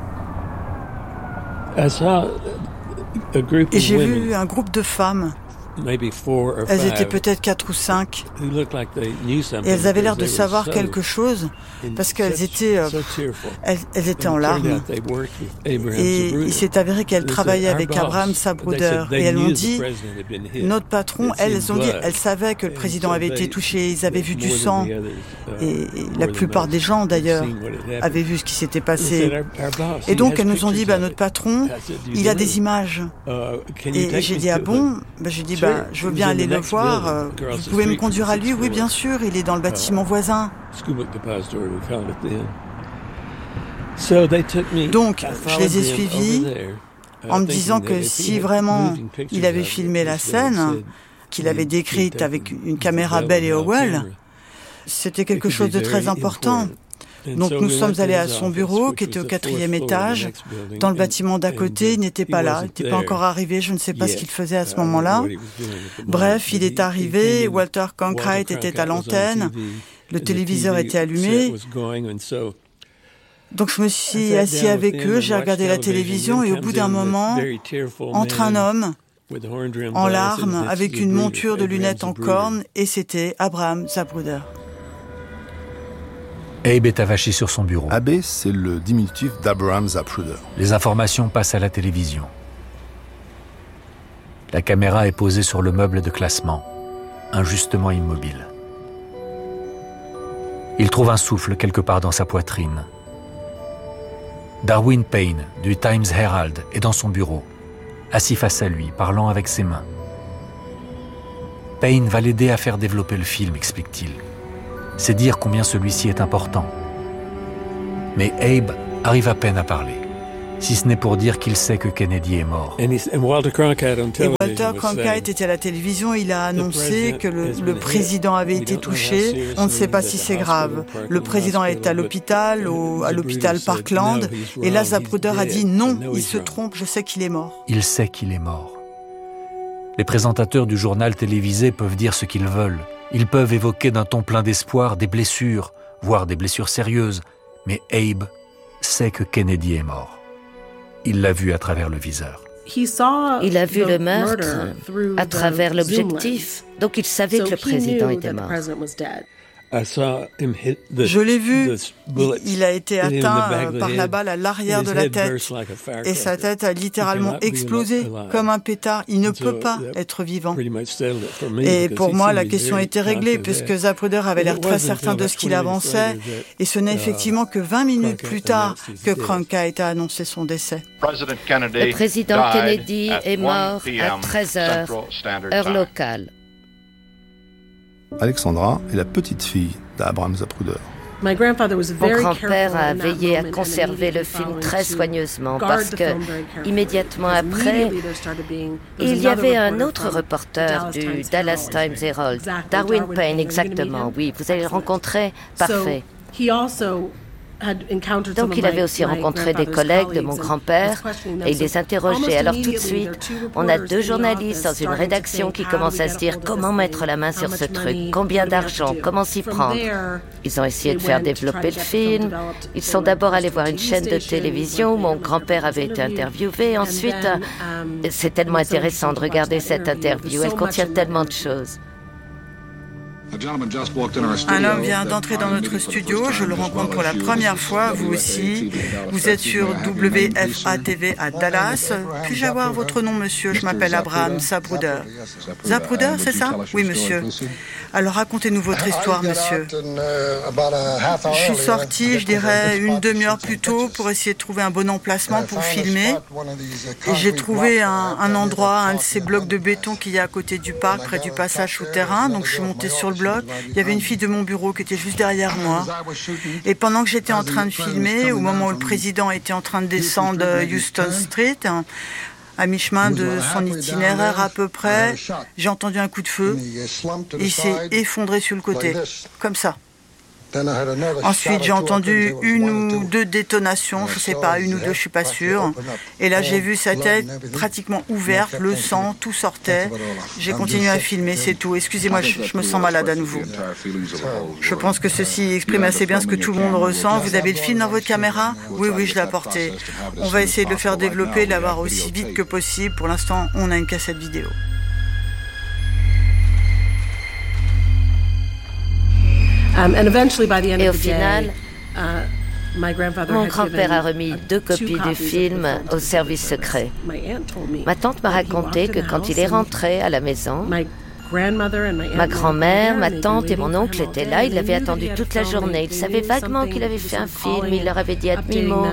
Et j'ai vu un groupe de femmes. Elles étaient peut-être quatre ou cinq. Et elles avaient l'air de savoir quelque chose parce qu'elles étaient, euh, elles, elles étaient en larmes. Et il s'est avéré qu'elles travaillaient avec Abraham Zapruder. Et elles m'ont dit, notre patron, elles ont dit, elles savaient que le président avait été touché, ils avaient vu du sang. Et la plupart des gens, d'ailleurs, avaient vu ce qui s'était passé. Et donc, elles nous ont dit, bah, notre patron, il a des images. Et j'ai dit, ah bon? Bah, j'ai dit, bah, je veux bien aller le voir. Vous pouvez me conduire à lui? Oui, bien sûr, il est dans le bâtiment voisin. Donc, je les ai suivis en me disant que si vraiment il avait filmé la scène, qu'il avait décrite avec une caméra Bell et Howell, c'était quelque chose de très important. Donc nous sommes allés à son bureau, qui était au quatrième étage. Dans le bâtiment d'à côté, il n'était pas là, il n'était pas encore arrivé, je ne sais pas ce qu'il faisait à ce moment-là. Bref, il est arrivé, Walter Cronkite était à l'antenne, le téléviseur était allumé. Donc je me suis assis avec eux, j'ai regardé la télévision et au bout d'un moment, entre un homme en larmes, avec une monture de lunettes en cornes, et c'était Abraham Zapruder. Abe est avaché sur son bureau. Abe, c'est le diminutif d'Abraham Zapruder. Les informations passent à la télévision. La caméra est posée sur le meuble de classement, injustement immobile. Il trouve un souffle quelque part dans sa poitrine. Darwin Payne, du Times Herald, est dans son bureau, assis face à lui, parlant avec ses mains. Payne va l'aider à faire développer le film, explique-t-il. C'est dire combien celui-ci est important. Mais Abe arrive à peine à parler, si ce n'est pour dire qu'il sait que Kennedy est mort. Et Walter Cronkite était à la télévision, il a annoncé que le, le président avait été touché. On ne sait pas si c'est grave. Le président est à l'hôpital, au, à l'hôpital Parkland, et là Zapruder a dit non, il se trompe, je sais qu'il est mort. Il sait qu'il est mort. Les présentateurs du journal télévisé peuvent dire ce qu'ils veulent. Ils peuvent évoquer d'un ton plein d'espoir des blessures, voire des blessures sérieuses. Mais Abe sait que Kennedy est mort. Il l'a vu à travers le viseur. Il a vu le meurtre à travers l'objectif, donc il savait que le président était mort. Je l'ai vu, il a été atteint par la balle à l'arrière de la tête et sa tête a littéralement explosé comme un pétard. Il ne peut pas être vivant. Et pour moi, la question était réglée puisque Zapruder avait l'air très certain de ce qu'il avançait et ce n'est effectivement que vingt minutes plus tard que Cronkite a annoncé son décès. Le président Kennedy est mort à treize heures, heure locale. Alexandra est la petite-fille d'Abraham Zapruder. Mon grand-père a veillé à conserver le film très soigneusement parce que, immédiatement après, il y avait un autre reporter du Dallas Times Herald, Darwin Payne, exactement, oui, vous allez le rencontrer, parfait. Donc il avait aussi rencontré des collègues de mon grand-père et il les interrogeait. Alors tout de suite, on a deux journalistes dans une rédaction qui commencent à se dire comment mettre la main sur ce truc, combien d'argent, comment s'y prendre. Ils ont essayé de faire développer le film. Ils sont d'abord allés voir une chaîne de télévision où mon grand-père avait été interviewé. Ensuite, c'est tellement intéressant de regarder cette interview, elle contient tellement de choses. Un homme vient d'entrer dans notre studio, je le rencontre pour la première fois, vous aussi. Vous êtes sur W F A T V à Dallas. Puis-je avoir votre nom, monsieur? Je m'appelle Abraham Zapruder. Zapruder, c'est ça? Oui, monsieur. Alors racontez-nous votre histoire, monsieur. Je suis sorti, je dirais, une demi-heure plus tôt pour essayer de trouver un bon emplacement pour filmer. Et j'ai trouvé un, un endroit, un de ces blocs de béton qu'il y a à côté du parc, près du passage souterrain. Donc je suis monté sur le bloc. Il y avait une fille de mon bureau qui était juste derrière moi. Et pendant que j'étais en train de filmer, au moment où le président était en train de descendre Houston Street, à mi-chemin de son itinéraire à peu près, j'ai entendu un coup de feu et il s'est effondré sur le côté, comme ça. Ensuite, j'ai entendu une ou deux détonations, je ne sais pas, une ou deux, je ne suis pas sûre. Et là, j'ai vu sa tête pratiquement ouverte, le sang, tout sortait. J'ai continué à filmer, c'est tout. Excusez-moi, je, je me sens malade à nouveau. Je pense que ceci exprime assez bien ce que tout le monde ressent. Vous avez le film dans votre caméra? Oui, oui, je l'ai apporté. On va essayer de le faire développer, de l'avoir aussi vite que possible. Pour l'instant, on a une cassette vidéo. Et au final, mon grand-père a remis deux copies du film au service secret. Ma tante m'a raconté que quand il est rentré à la maison, ma grand-mère, ma tante et mon oncle étaient là. Il l'avait attendu toute la journée. Il savait vaguement qu'il avait fait un film. Il leur avait dit à demi-mot.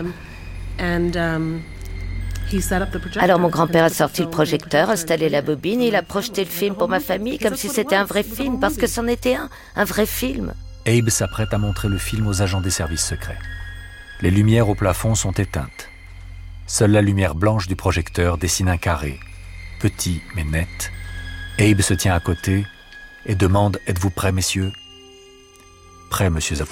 Alors mon grand-père a sorti le projecteur, installé la bobine et il a projeté le film pour ma famille comme si c'était un vrai film, parce que c'en était un, un vrai film. Abe s'apprête à montrer le film aux agents des services secrets. Les lumières au plafond sont éteintes. Seule la lumière blanche du projecteur dessine un carré, petit mais net. Abe se tient à côté et demande « Êtes-vous prêts, messieurs ?» « Prêt, monsieur Zapruder. »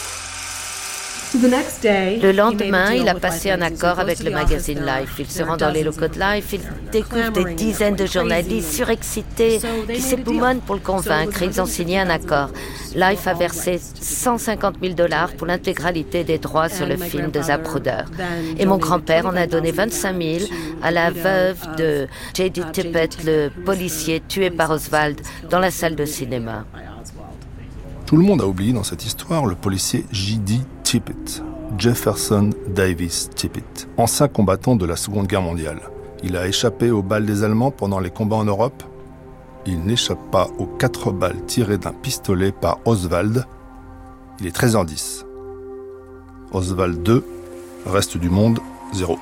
Le lendemain, il a passé un accord avec le magazine Life. Il se rend dans les locaux de Life, il découvre des dizaines de journalistes surexcités qui s'époumonnent pour le convaincre. Ils ont signé un accord. Life a versé cent cinquante mille dollars pour l'intégralité des droits sur le film de Zapruder. Et mon grand-père en a donné vingt-cinq mille à la veuve de J D Tippett, le policier tué par Oswald dans la salle de cinéma. Tout le monde a oublié dans cette histoire le policier J D Tippett, Jefferson Davis Tippett, ancien combattant de la Seconde Guerre mondiale. Il a échappé aux balles des Allemands pendant les combats en Europe. Il n'échappe pas aux quatre balles tirées d'un pistolet par Oswald. Il est treize heures dix. Oswald deux, reste du monde, zéro.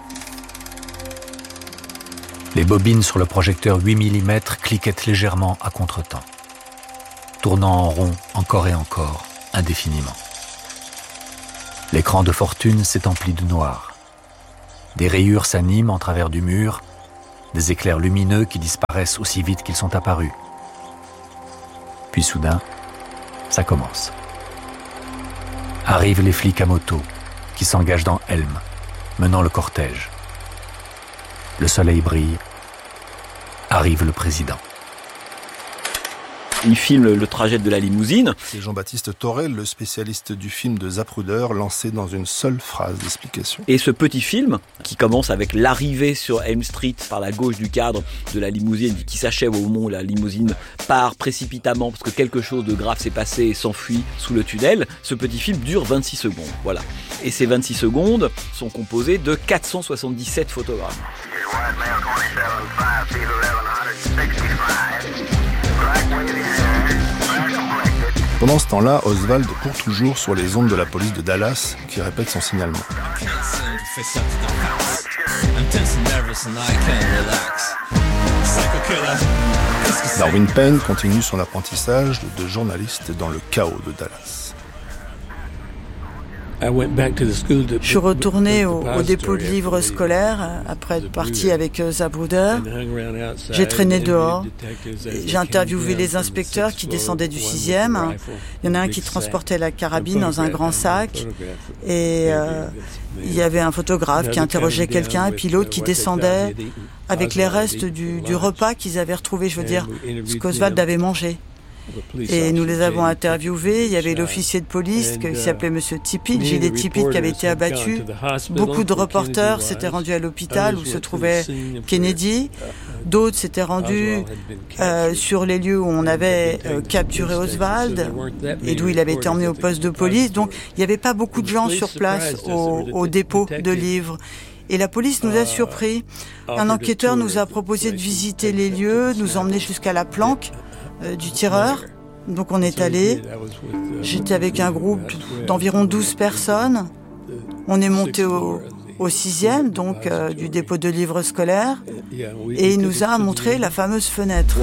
Les bobines sur le projecteur huit millimètres cliquettent légèrement à contretemps, tournant en rond encore et encore, indéfiniment. L'écran de fortune s'est empli de noir. Des rayures s'animent en travers du mur, des éclairs lumineux qui disparaissent aussi vite qu'ils sont apparus. Puis soudain, ça commence. Arrivent les flics à moto, qui s'engagent dans Elm, menant le cortège. Le soleil brille. Arrive le président. Il filme le trajet de la limousine. C'est Jean-Baptiste Torel, le spécialiste du film de Zapruder, lancé dans une seule phrase d'explication. Et ce petit film, qui commence avec l'arrivée sur Elm Street par la gauche du cadre de la limousine, qui s'achève au moment où la limousine part précipitamment parce que quelque chose de grave s'est passé et s'enfuit sous le tunnel, ce petit film dure vingt-six secondes. Voilà. Et ces vingt-six secondes sont composées de quatre cent soixante-dix-sept photogrammes. Pendant ce temps-là, Oswald court toujours sur les ondes de la police de Dallas qui répète son signalement. Darwin Penn continue son apprentissage de journaliste dans le chaos de Dallas. Je suis retourné au, au dépôt de livres scolaires après être parti avec Zapruder. J'ai traîné dehors. J'ai interviewé les inspecteurs qui descendaient du sixième. Il y en a un qui transportait la carabine dans un grand sac. Et euh, il y avait un photographe qui interrogeait quelqu'un, et puis l'autre qui descendait avec les restes du, du repas qu'ils avaient retrouvé, je veux dire, ce qu'Oswald avait mangé. Et nous les avons interviewés. Il y avait l'officier de police qui s'appelait Monsieur Tippit, Gilet Tippit, qui avait été abattu. Beaucoup de reporters s'étaient rendus à l'hôpital où se trouvait Kennedy. D'autres s'étaient rendus euh, sur les lieux où on avait euh, capturé Oswald et d'où il avait été emmené au poste de police. Donc il n'y avait pas beaucoup de gens sur place au, au dépôt de livres. Et la police nous a surpris. Un enquêteur nous a proposé de visiter les lieux, nous emmener jusqu'à la planque Euh, du tireur. Donc on est allé. J'étais avec un groupe d'environ douze personnes. On est monté au, au sixième, donc euh, du dépôt de livres scolaires, et il nous a montré la fameuse fenêtre.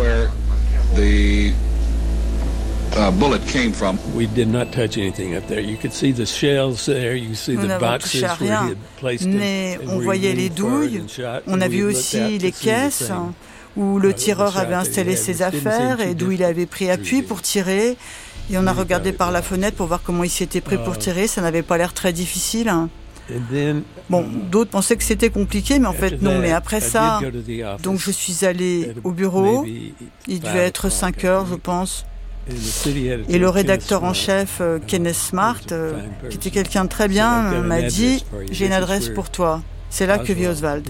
Nous n'avons touché à rien, mais on voyait les douilles. On a vu aussi les caisses où le tireur avait installé ses affaires et d'où il avait pris appui pour tirer. Et on a regardé par la fenêtre pour voir comment il s'était pris pour tirer. Ça n'avait pas l'air très difficile. Bon, d'autres pensaient que c'était compliqué, mais en fait non. Mais après ça, donc je suis allé au bureau. Il devait être cinq heures, je pense. Et le rédacteur en chef, Kenneth Smart, qui était quelqu'un de très bien, m'a dit « J'ai une adresse pour toi. » C'est là que vit Oswald.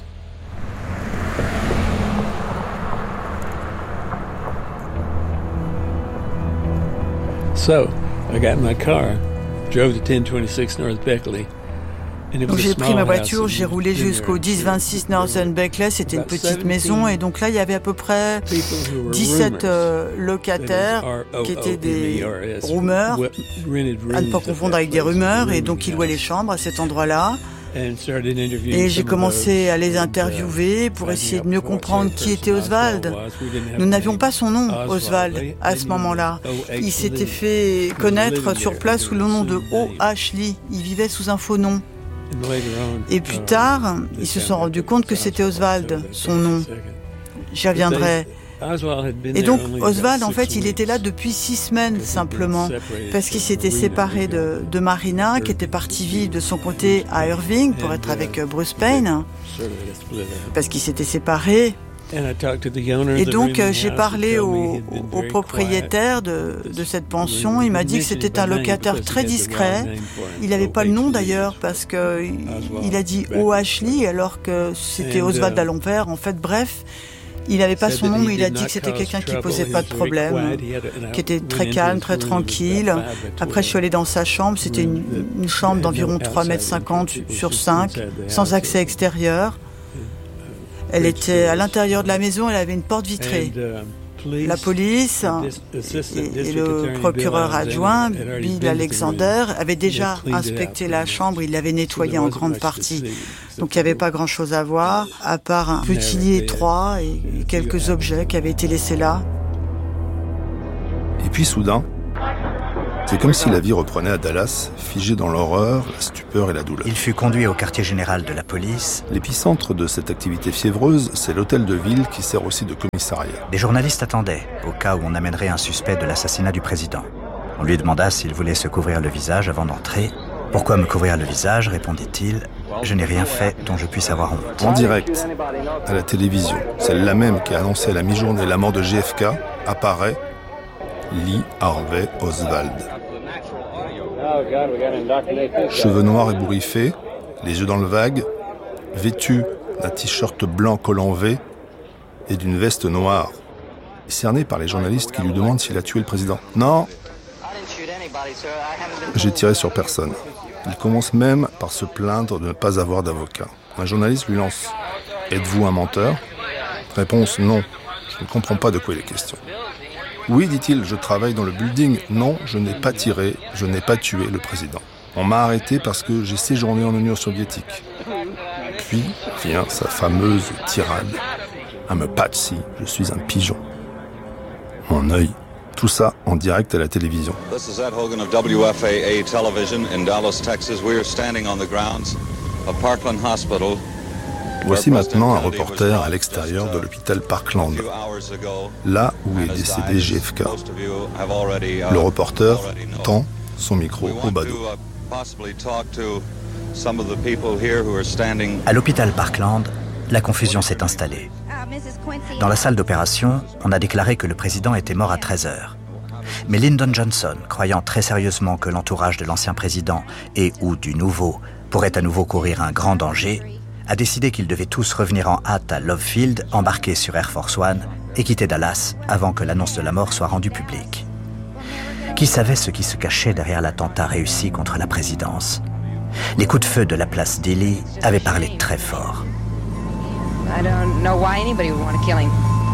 So, I got in my car, drove to ten twenty-six North Beckley. Donc j'ai pris ma voiture, j'ai roulé jusqu'au dix vingt-six Northern Beckley, c'était une petite maison, et donc là il y avait à peu près dix-sept euh, locataires qui étaient des roomers, à ne pas confondre avec des rumeurs, et donc ils louaient les chambres à cet endroit-là. Et j'ai commencé à les interviewer pour essayer de mieux comprendre qui était Oswald. Nous n'avions pas son nom, Oswald, à ce moment-là. Il s'était fait connaître sur place sous le nom de O H Lee. Il vivait sous un faux nom. Et plus tard, ils se sont rendus compte que c'était Oswald, son nom. J'y reviendrai. Et donc Oswald, en fait, il était là depuis six semaines simplement, parce qu'il s'était séparé de, de Marina, qui était partie vivre de son côté à Irving pour être avec Bruce Payne, parce qu'ils s'étaient séparés. Et donc j'ai parlé au, au propriétaire de, de cette pension. Il m'a dit que c'était un locataire très discret. Il n'avait pas le nom d'ailleurs, parce que il a dit O H Lee alors que c'était Oswald à l'envers. En fait, bref. Il n'avait pas son nom, mais il a dit que c'était quelqu'un qui ne posait pas de problème, qui était très calme, très tranquille. Après, je suis allée dans sa chambre. C'était une, une chambre d'environ trois mètres cinquante sur cinq, sans accès extérieur. Elle était à l'intérieur de la maison, elle avait une porte vitrée. La police et le procureur adjoint, Bill Alexander, avaient déjà inspecté la chambre, ils l'avaient nettoyée en grande partie. Donc il n'y avait pas grand-chose à voir, à part un petit lit étroit et quelques objets qui avaient été laissés là. Et puis soudain, c'est comme si la vie reprenait à Dallas, figée dans l'horreur, la stupeur et la douleur. Il fut conduit au quartier général de la police. L'épicentre de cette activité fiévreuse, c'est l'hôtel de ville qui sert aussi de commissariat. Des journalistes attendaient, au cas où on amènerait un suspect de l'assassinat du président. On lui demanda s'il voulait se couvrir le visage avant d'entrer. « Pourquoi me couvrir le visage ?» répondit-il. « Je n'ai rien fait dont je puisse avoir honte. » En direct, à la télévision, celle-là même qui a annoncé à la mi-journée la mort de J F K, apparaît Lee Harvey Oswald. Cheveux noirs ébouriffés, les yeux dans le vague, vêtu d'un t-shirt blanc collant V et d'une veste noire, cerné par les journalistes qui lui demandent s'il a tué le président. Non, j'ai tiré sur personne. Il commence même par se plaindre de ne pas avoir d'avocat. Un journaliste lui lance « Êtes-vous un menteur ?» Réponse « Non, je ne comprends pas de quoi il est question. » Oui, dit-il, je travaille dans le building. Non, je n'ai pas tiré, je n'ai pas tué le président. On m'a arrêté parce que j'ai séjourné en Union soviétique. Puis vient sa fameuse tirade. I'm a patsy, je suis un pigeon. Mon œil. Tout ça en direct à la télévision. This is Ed Hogan of W F A A Television in Dallas, Texas. We are standing on the grounds of Parkland Hospital. Voici maintenant un reporter à l'extérieur de l'hôpital Parkland, là où est décédé J F K. Le reporter tend son micro au badaud. À l'hôpital Parkland, la confusion s'est installée. Dans la salle d'opération, on a déclaré que le président était mort à treize heures. Mais Lyndon Johnson, croyant très sérieusement que l'entourage de l'ancien président et ou du nouveau pourrait à nouveau courir un grand danger, a décidé qu'ils devaient tous revenir en hâte à Love Field, embarquer sur Air Force One et quitter Dallas avant que l'annonce de la mort soit rendue publique. Qui savait ce qui se cachait derrière l'attentat réussi contre la présidence? Les coups de feu de la place Dilley avaient parlé très fort. I don't know why anybody would want to kill him.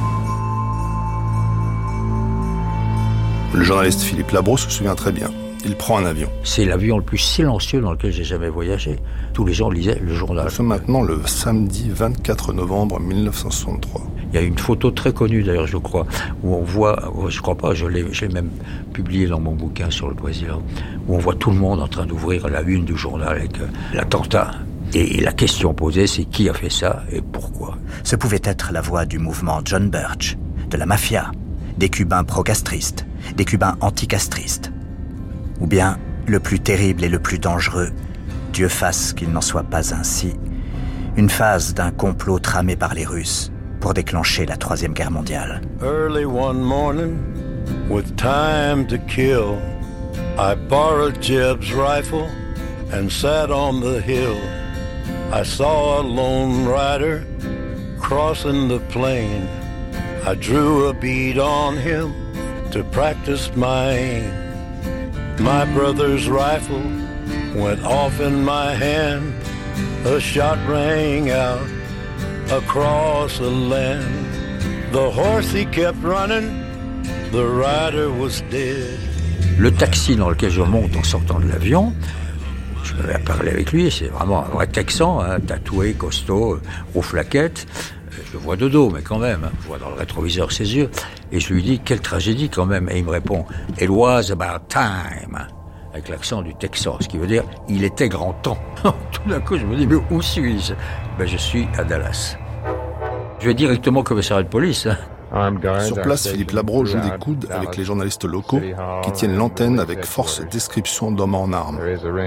Le journaliste Philippe Labro se souvient très bien. Il prend un avion. C'est l'avion le plus silencieux dans lequel j'ai jamais voyagé. Tous les gens lisaient le journal. Nous sommes maintenant le samedi vingt-quatre novembre mille neuf cent soixante-trois. Il y a une photo très connue d'ailleurs, je crois, où on voit, je crois pas, je l'ai, je l'ai même publié dans mon bouquin sur le président, où on voit tout le monde en train d'ouvrir la une du journal avec euh, l'attentat. Et la question posée, c'est qui a fait ça et pourquoi? Ce pouvait être la voix du mouvement John Birch, de la mafia, des Cubains pro-castristes, des Cubains anti-castristes. Ou bien, le plus terrible et le plus dangereux, Dieu fasse qu'il n'en soit pas ainsi, une phase d'un complot tramé par les Russes pour déclencher la Troisième Guerre mondiale. Early one morning, with time to kill, I borrowed Jeb's rifle and sat on the hill. I saw a lone rider crossing the plain. I drew a bead on him to practice my aim. My brother's rifle went off in my hand. A shot rang out across the land. The horse he kept running, the rider was dead. Le taxi dans lequel je monte en sortant de l'avion, je vais parler avec lui, c'est vraiment un vrai Texan, hein, tatoué, costaud, rouflaquette. Je le vois de dos, mais quand même, hein, je vois dans le rétroviseur ses yeux. Et je lui dis, quelle tragédie quand même. Et il me répond, it was about time, avec l'accent du Texan, ce qui veut dire, il était grand temps. Tout d'un coup, je me dis, mais où suis-je? Ben, je suis à Dallas. Je vais directement au commissariat de police. Hein. Sur place, Philippe Labro joue des coudes avec les journalistes locaux qui tiennent l'antenne avec force description d'hommes en armes.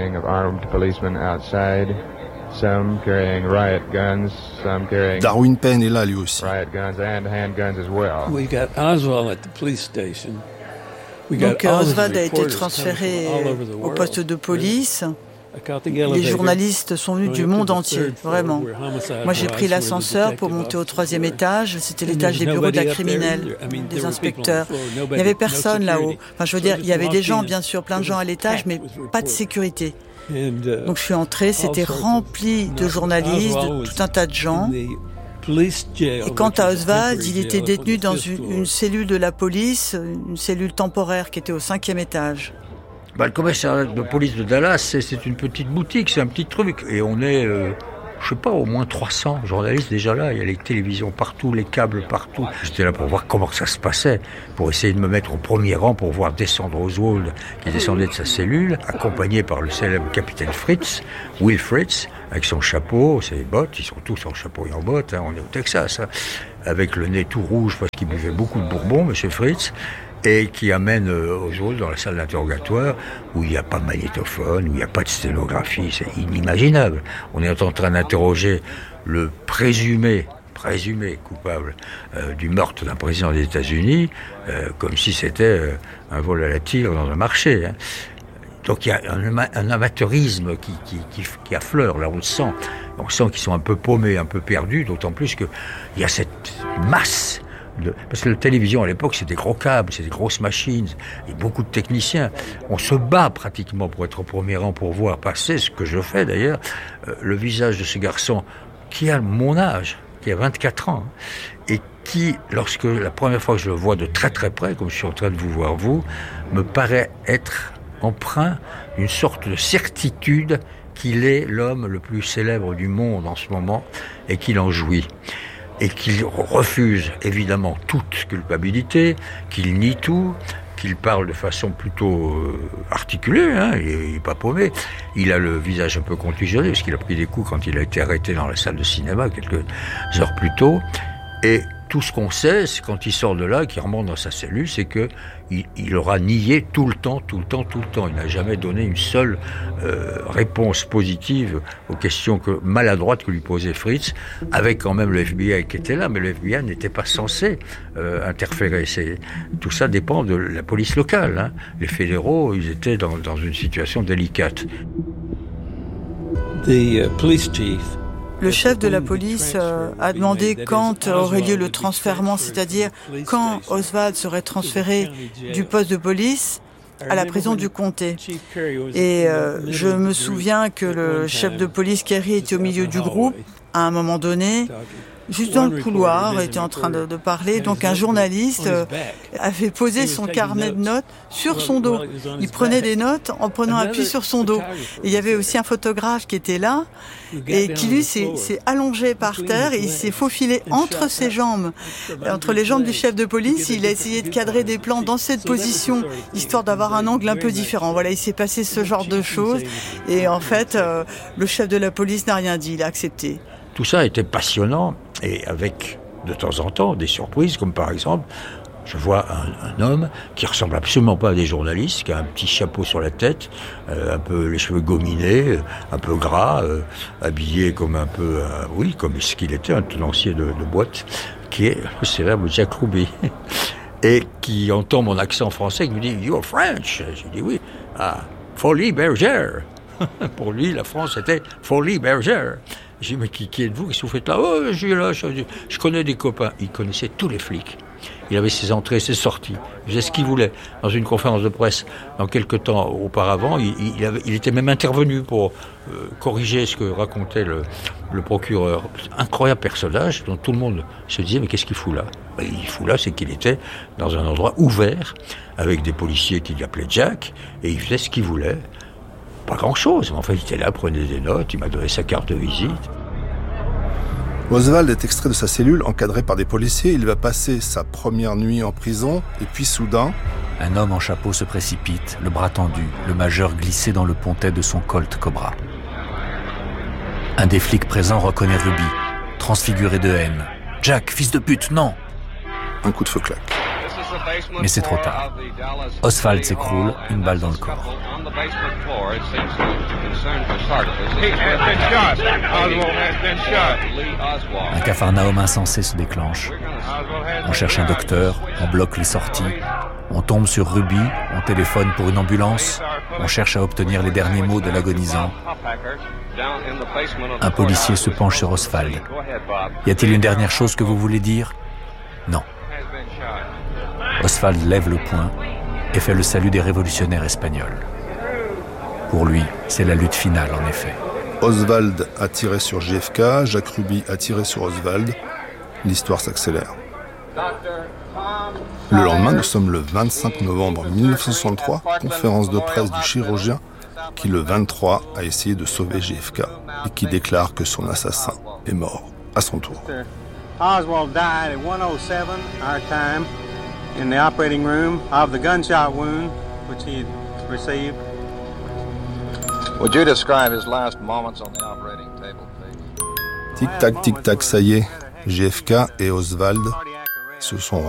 Darwin Penn est là lui aussi. Donc Oswald a été transféré au poste de police. Les journalistes sont venus du monde entier, vraiment. Moi, j'ai pris l'ascenseur pour monter au troisième étage. C'était l'étage des bureaux de la criminelle, des inspecteurs. Il n'y avait personne là-haut. Enfin, je veux dire, il y avait des gens, bien sûr, plein de gens à l'étage, mais pas de sécurité. Donc, je suis entrée, c'était rempli de journalistes, de tout un tas de gens. Et quant à Oswald, il était détenu dans une, une cellule de la police, une cellule temporaire qui était au cinquième étage. Bah, le commissariat de police de Dallas, c'est, c'est une petite boutique, c'est un petit truc. Et on est, euh, je sais pas, au moins trois cents journalistes déjà là. Il y a les télévisions partout, les câbles partout. J'étais là pour voir comment ça se passait, pour essayer de me mettre au premier rang, pour voir descendre Oswald, qui descendait de sa cellule, accompagné par le célèbre capitaine Fritz, Will Fritz, avec son chapeau, ses bottes. Ils sont tous en chapeau et en bottes, hein, on est au Texas, hein, avec le nez tout rouge parce qu'il buvait beaucoup de bourbon, monsieur Fritz. Et qui amène Oswald dans la salle d'interrogatoire où il n'y a pas de magnétophone, où il n'y a pas de sténographie, c'est inimaginable. On est en train d'interroger le présumé, présumé coupable euh, du meurtre d'un président des États-Unis, euh, comme si c'était euh, un vol à la tire dans un marché. Hein. Donc il y a un, un amateurisme qui, qui, qui, qui affleure, là on le sent. On sent qu'ils sont un peu paumés, un peu perdus, d'autant plus qu'il y a cette masse. De, parce que la télévision à l'époque c'est des gros câbles, c'est des grosses machines et beaucoup de techniciens. On se bat pratiquement pour être au premier rang, pour voir passer, ce que je fais d'ailleurs, euh, le visage de ce garçon qui a mon âge, qui a vingt-quatre ans, et qui, lorsque la première fois que je le vois de très très près, comme je suis en train de vous voir vous, me paraît être empreint d'une sorte de certitude qu'il est l'homme le plus célèbre du monde en ce moment et qu'il en jouit. Et qu'il refuse évidemment toute culpabilité, qu'il nie tout, qu'il parle de façon plutôt euh, articulée, hein, il n'est pas paumé. Il a le visage un peu contusionné, parce qu'il a pris des coups quand il a été arrêté dans la salle de cinéma quelques heures plus tôt. Et tout ce qu'on sait, c'est quand il sort de là, qu'il remonte dans sa cellule, c'est que il, il aura nié tout le temps, tout le temps, tout le temps. Il n'a jamais donné une seule euh, réponse positive aux questions que, maladroites que lui posait Fritz, avec quand même le F B I qui était là, mais le F B I n'était pas censé euh, interférer. C'est, tout ça dépend de la police locale. Hein. Les fédéraux, ils étaient dans, dans une situation délicate. The uh, police chief. Le chef de la police euh, a demandé quand aurait lieu le transfèrement, c'est-à-dire quand Oswald serait transféré du poste de police à la prison du comté. Et euh, je me souviens que le chef de police, Kerry, était au milieu du groupe à un moment donné. Juste dans le couloir, était en train de, de parler. Donc un journaliste euh, avait posé son carnet de notes sur son dos. Il prenait des notes en prenant appui sur son dos. Et il y avait aussi un photographe qui était là et qui lui s'est, s'est allongé par terre et il s'est faufilé entre ses jambes, entre les jambes du chef de police. Il a essayé de cadrer des plans dans cette position, histoire d'avoir un angle un peu différent. Voilà, il s'est passé ce genre de choses. Et en fait, euh, le chef de la police n'a rien dit, il a accepté. Tout ça était passionnant et avec de temps en temps des surprises, comme par exemple, je vois un, un homme qui ressemble absolument pas à des journalistes, qui a un petit chapeau sur la tête, euh, un peu les cheveux gominés, un peu gras, euh, habillé comme un peu, euh, oui, comme ce qu'il était, un tenancier de, de boîte, qui est le célèbre Jack Ruby, et qui entend mon accent français, qui me dit « You're French ?» J'ai dit « Oui, ah, Folie Bergère !» Pour lui, la France était Folie Bergère. J'ai dit, mais qui, qui êtes-vous? Qu'est-ce que vous faites là? Oh, je suis là, je, je connais des copains. Il connaissait tous les flics. Il avait ses entrées, ses sorties. Il faisait ce qu'il voulait. Dans une conférence de presse, dans quelques temps auparavant, il, il, avait, il était même intervenu pour euh, corriger ce que racontait le, le procureur. Incroyable personnage dont tout le monde se disait, mais qu'est-ce qu'il fout là? Ben, il fout là, c'est qu'il était dans un endroit ouvert, avec des policiers qui l'appelaient Jack, et il faisait ce qu'il voulait. Pas grand-chose, mais enfin, il était là, prenait des notes, il m'a donné sa carte de visite. Oswald est extrait de sa cellule, encadré par des policiers. Il va passer sa première nuit en prison, et puis soudain... Un homme en chapeau se précipite, le bras tendu, le majeur glissé dans le pontet de son Colt Cobra. Un des flics présents reconnaît Ruby, transfiguré de haine. « Jack, fils de pute, non !» Un coup de feu claque. Mais c'est trop tard. Oswald s'écroule, une balle dans le corps. Un capharnaüm insensé se déclenche. On cherche un docteur, on bloque les sorties, on tombe sur Ruby, on téléphone pour une ambulance, on cherche à obtenir les derniers mots de l'agonisant. Un policier se penche sur Oswald. Y a-t-il une dernière chose que vous voulez dire? Non. Oswald lève le poing et fait le salut des révolutionnaires espagnols. Pour lui, c'est la lutte finale, en effet. Oswald a tiré sur J F K, Jack Ruby a tiré sur Oswald. l'histoire s'accélère. Le lendemain, nous sommes le vingt-cinq novembre mille neuf cent soixante-trois, conférence de presse du chirurgien qui, le vingt-trois, a essayé de sauver J F K et qui déclare que son assassin est mort à son tour. Oswald died at one oh seven our time in the operating room of the gunshot wound which he had received. Would you describe his last moments on the operating table, please? Tic-tac, tic-tac, ça y est, J F K et Oswald se sont